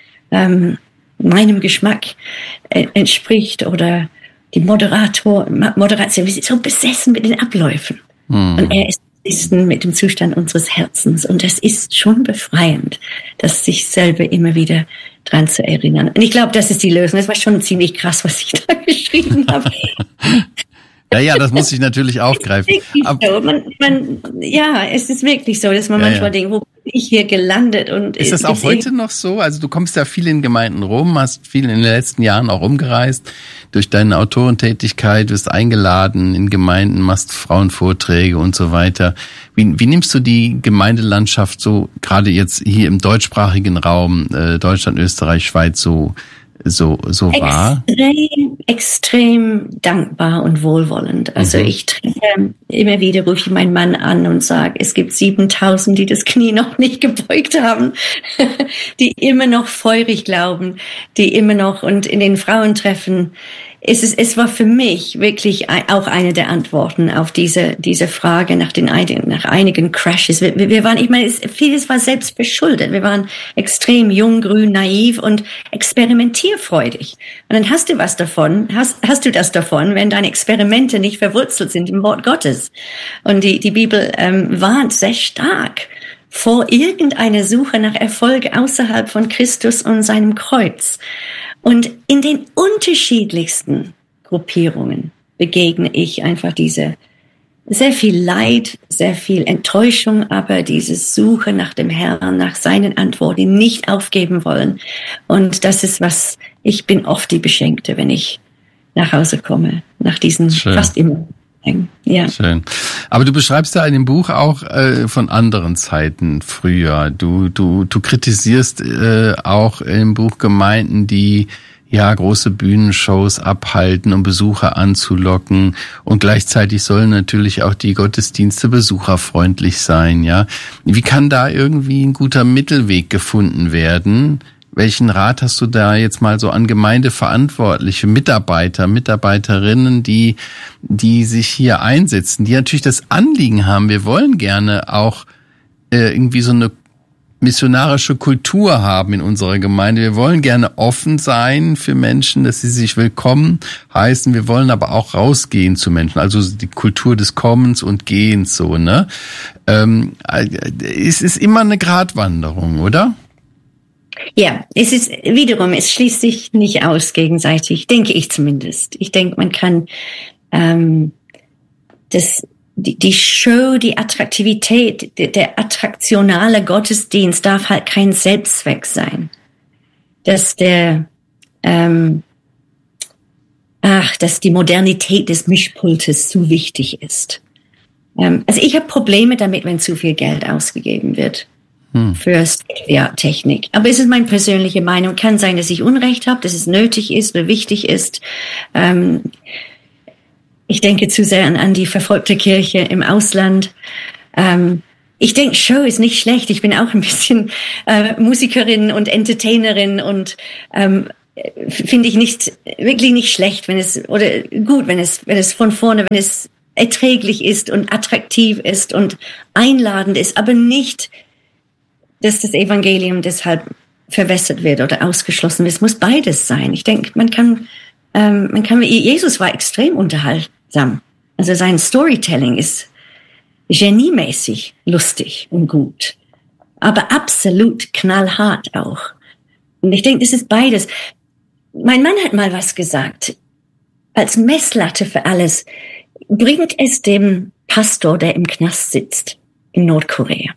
ähm, meinem Geschmack äh, entspricht oder die Moderator, Moderation. Wir sind so besessen mit den Abläufen. Mhm. Und er ist besessen mit dem Zustand unseres Herzens. Und das ist schon befreiend, das sich selber immer wieder dran zu erinnern. Und ich glaube, das ist die Lösung. Das war schon ziemlich krass, was ich da geschrieben habe. Ja, ja, das muss ich natürlich aufgreifen. So. Man, man, ja, es ist wirklich so, dass man ja, manchmal ja. denkt, wo bin ich hier gelandet? Und ist das auch heute noch so? Also du kommst ja viel in Gemeinden rum, hast viel in den letzten Jahren auch umgereist durch deine Autorentätigkeit, wirst eingeladen in Gemeinden, machst Frauenvorträge und so weiter. Wie, wie nimmst du die Gemeindelandschaft so, gerade jetzt hier im deutschsprachigen Raum, äh, Deutschland, Österreich, Schweiz, so so so wahr? Extrem, extrem dankbar und wohlwollend. Also mhm. ich treffe immer wieder, rufe ich meinen Mann an und sage, es gibt siebentausend, die das Knie noch nicht gebeugt haben, die immer noch feurig glauben, die immer noch, und in den Frauentreffen, es ist, es war für mich wirklich auch eine der Antworten auf diese, diese Frage nach den einigen, nach einigen Crashes. Wir, wir waren, ich meine, vieles war selbst verschuldet. Wir waren extrem jung, grün, naiv und experimentierfreudig. Und dann hast du was davon, hast, hast du das davon, wenn deine Experimente nicht verwurzelt sind im Wort Gottes. Und die, die Bibel, ähm, warnt sehr stark vor irgendeiner Suche nach Erfolg außerhalb von Christus und seinem Kreuz. Und in den unterschiedlichsten Gruppierungen begegne ich einfach diese sehr viel Leid, sehr viel Enttäuschung, aber diese Suche nach dem Herrn, nach seinen Antworten, die nicht aufgeben wollen. Und das ist was, ich bin oft die Beschenkte, wenn ich nach Hause komme, nach diesen Schön. fast immer. Ja. Schön. Aber du beschreibst ja in dem Buch auch äh, von anderen Zeiten früher. Du du du kritisierst äh, auch im Buch Gemeinden, die ja, große Bühnenshows abhalten, um Besucher anzulocken. Und gleichzeitig sollen natürlich auch die Gottesdienste besucherfreundlich sein, ja. Wie kann da irgendwie ein guter Mittelweg gefunden werden? Welchen Rat hast du da jetzt mal so an Gemeindeverantwortliche, Mitarbeiter, Mitarbeiterinnen, die, die sich hier einsetzen, die natürlich das Anliegen haben, wir wollen gerne auch äh, irgendwie so eine missionarische Kultur haben in unserer Gemeinde. Wir wollen gerne offen sein für Menschen, dass sie sich willkommen heißen. Wir wollen aber auch rausgehen zu Menschen. Also die Kultur des Kommens und Gehens, so, ne? Ähm, es ist immer eine Gratwanderung, oder? Ja, es ist wiederum, es schließt sich nicht aus gegenseitig, denke ich zumindest. Ich denke, man kann ähm, das Die, die Show, die Attraktivität, der, der attraktionale Gottesdienst darf halt kein Selbstzweck sein. Dass der, ähm, ach, dass die Modernität des Mischpultes zu wichtig ist. Ähm, also ich habe Probleme damit, wenn zu viel Geld ausgegeben wird hm. für State-of-the-Art-Technik. Aber es ist meine persönliche Meinung. Kann sein, dass ich Unrecht habe, dass es nötig ist oder wichtig ist. Ähm, Ich denke zu sehr an, an die verfolgte Kirche im Ausland. Ähm, ich denke, Show ist nicht schlecht. Ich bin auch ein bisschen äh, Musikerin und Entertainerin und ähm, finde ich nicht wirklich nicht schlecht, wenn es oder gut, wenn es wenn es von vorne, wenn es erträglich ist und attraktiv ist und einladend ist, aber nicht, dass das Evangelium deshalb verwässert wird oder ausgeschlossen wird. Es muss beides sein. Ich denke, man kann ähm, man kann Jesus war extrem unterhaltsam. Also sein Storytelling ist geniemäßig lustig und gut, aber absolut knallhart auch. Und ich denke, das ist beides. Mein Mann hat mal was gesagt. Als Messlatte für alles bringt es dem Pastor, der im Knast sitzt in Nordkorea.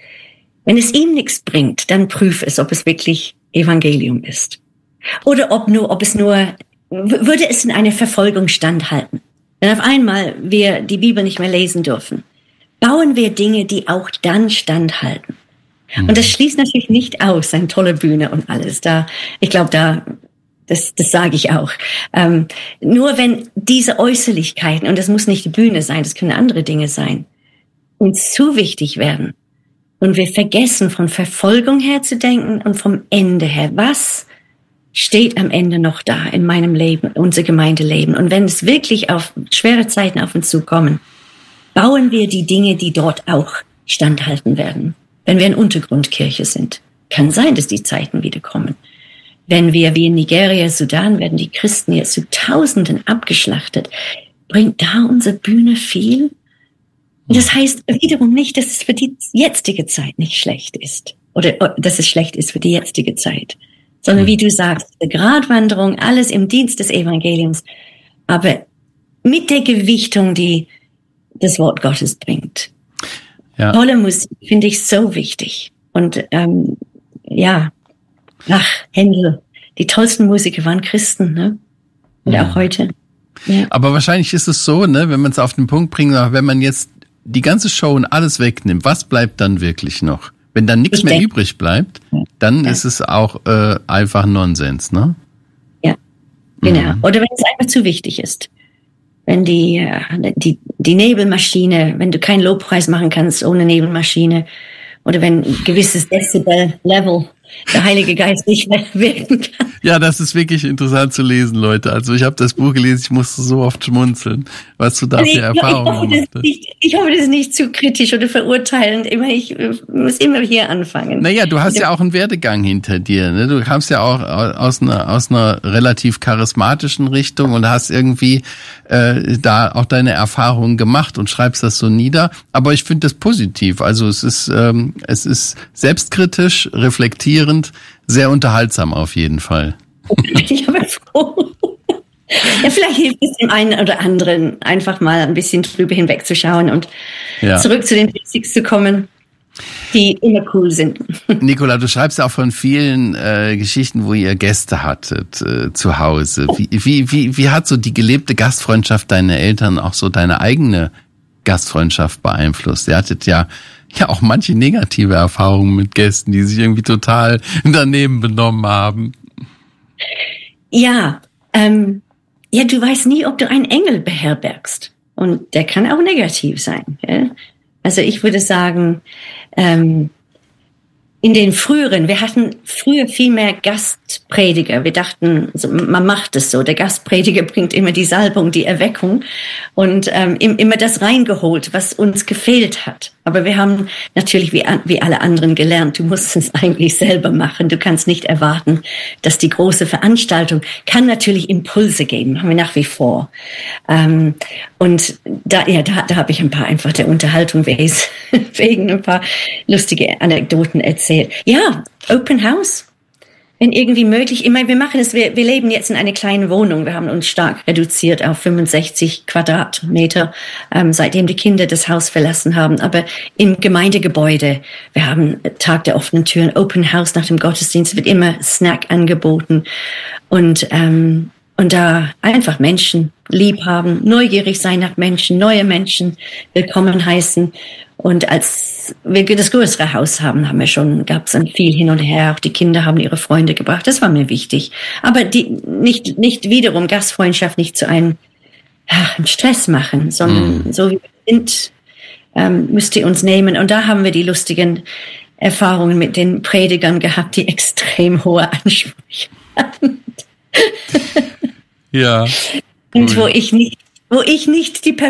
Wenn es ihm nichts bringt, dann prüf es, ob es wirklich Evangelium ist. Oder ob nur, ob es nur, würde es in eine Verfolgung standhalten. Wenn auf einmal wir die Bibel nicht mehr lesen dürfen, bauen wir Dinge, die auch dann standhalten. Mhm. Und das schließt natürlich nicht aus, eine tolle Bühne und alles. Da, ich glaube, da, das, das sage ich auch. Ähm, nur wenn diese Äußerlichkeiten, und das muss nicht die Bühne sein, das können andere Dinge sein, uns zu wichtig werden und wir vergessen, von Verfolgung her zu denken und vom Ende her, was steht am Ende noch da in meinem Leben, unser Gemeindeleben. Und wenn es wirklich auf schwere Zeiten auf uns zukommen, bauen wir die Dinge, die dort auch standhalten werden. Wenn wir in Untergrundkirche sind, kann sein, dass die Zeiten wieder kommen. Wenn wir wie in Nigeria, Sudan, werden die Christen jetzt zu Tausenden abgeschlachtet. Bringt da unsere Bühne viel? Das heißt wiederum nicht, dass es für die jetzige Zeit nicht schlecht ist. Oder dass es schlecht ist für die jetzige Zeit. Sondern wie du sagst, eine Gratwanderung, alles im Dienst des Evangeliums, aber mit der Gewichtung, die das Wort Gottes bringt. Ja. Tolle Musik finde ich so wichtig. Und ähm, ja, ach, Händel, die tollsten Musiker waren Christen, ne? Und ja. auch heute. Ja. Aber wahrscheinlich ist es so, ne, wenn man es auf den Punkt bringt, wenn man jetzt die ganze Show und alles wegnimmt, was bleibt dann wirklich noch? Wenn dann nichts ich mehr denke. übrig bleibt, dann ja. ist es auch äh, einfach Nonsens, ne? Ja, genau. Mhm. Oder wenn es einfach zu wichtig ist. Wenn die, die, die Nebelmaschine, wenn du keinen Lobpreis machen kannst ohne Nebelmaschine, oder wenn ein gewisses Dezibel-Level der Heilige Geist nicht mehr wirken kann. Ja, das ist wirklich interessant zu lesen, Leute. Also ich habe das Buch gelesen, ich musste so oft schmunzeln, was du da für Erfahrungen gemacht hast. Ich hoffe, das ist nicht zu kritisch oder verurteilend. Immer, ich muss immer hier anfangen. Naja, du hast ja auch einen Werdegang hinter dir. Ne? Du kamst ja auch aus einer, aus einer relativ charismatischen Richtung und hast irgendwie äh, da auch deine Erfahrungen gemacht und schreibst das so nieder. Aber ich finde das positiv. Also es ist, ähm, es ist selbstkritisch, reflektierend, sehr unterhaltsam auf jeden Fall. Ich bin froh. Ja, vielleicht hilft es dem einen oder anderen, einfach mal ein bisschen drüber hinwegzuschauen und ja. zurück zu den Basics zu kommen, die immer cool sind. Nicola, du schreibst ja auch von vielen äh, Geschichten, wo ihr Gäste hattet äh, zu Hause. Wie, wie, wie, wie hat so die gelebte Gastfreundschaft deiner Eltern auch so deine eigene Gastfreundschaft beeinflusst? Ihr hattet ja ja auch manche negative Erfahrungen mit Gästen, die sich irgendwie total daneben benommen haben. Ja, ähm, ja, du weißt nie, ob du einen Engel beherbergst. Und der kann auch negativ sein. Ja? Also ich würde sagen, ähm, in den früheren, wir hatten früher viel mehr Gastprediger. Wir dachten, man macht es so. Der Gastprediger bringt immer die Salbung, die Erweckung und ähm, immer das reingeholt, was uns gefehlt hat. Aber wir haben natürlich wie, wie alle anderen gelernt, du musst es eigentlich selber machen. Du kannst nicht erwarten, dass die große Veranstaltung kann natürlich Impulse geben, haben wir nach wie vor. Ähm, und da, ja, da, da habe ich ein paar einfach der Unterhaltung wegen ein paar lustige Anekdoten erzählt. Ja, Open House. Wenn irgendwie möglich, immer, wir machen es, wir, wir leben jetzt in einer kleinen Wohnung. Wir haben uns stark reduziert auf fünfundsechzig Quadratmeter, ähm, seitdem die Kinder das Haus verlassen haben. Aber im Gemeindegebäude, wir haben Tag der offenen Türen, Open House nach dem Gottesdienst, wird immer Snack angeboten. Und, ähm, und da einfach Menschen lieb haben, neugierig sein nach Menschen, neue Menschen willkommen heißen. Und als wir das größere Haus haben, haben wir schon, gab es dann viel hin und her. Auch die Kinder haben ihre Freunde gebracht. Das war mir wichtig. Aber die, nicht, nicht wiederum Gastfreundschaft nicht zu einem, ach, einem Stress machen, sondern mm. so wie wir sind, ähm, müsst ihr uns nehmen. Und da haben wir die lustigen Erfahrungen mit den Predigern gehabt, die extrem hohe Ansprüche hatten. Ja. Und wo ich nicht, wo ich nicht die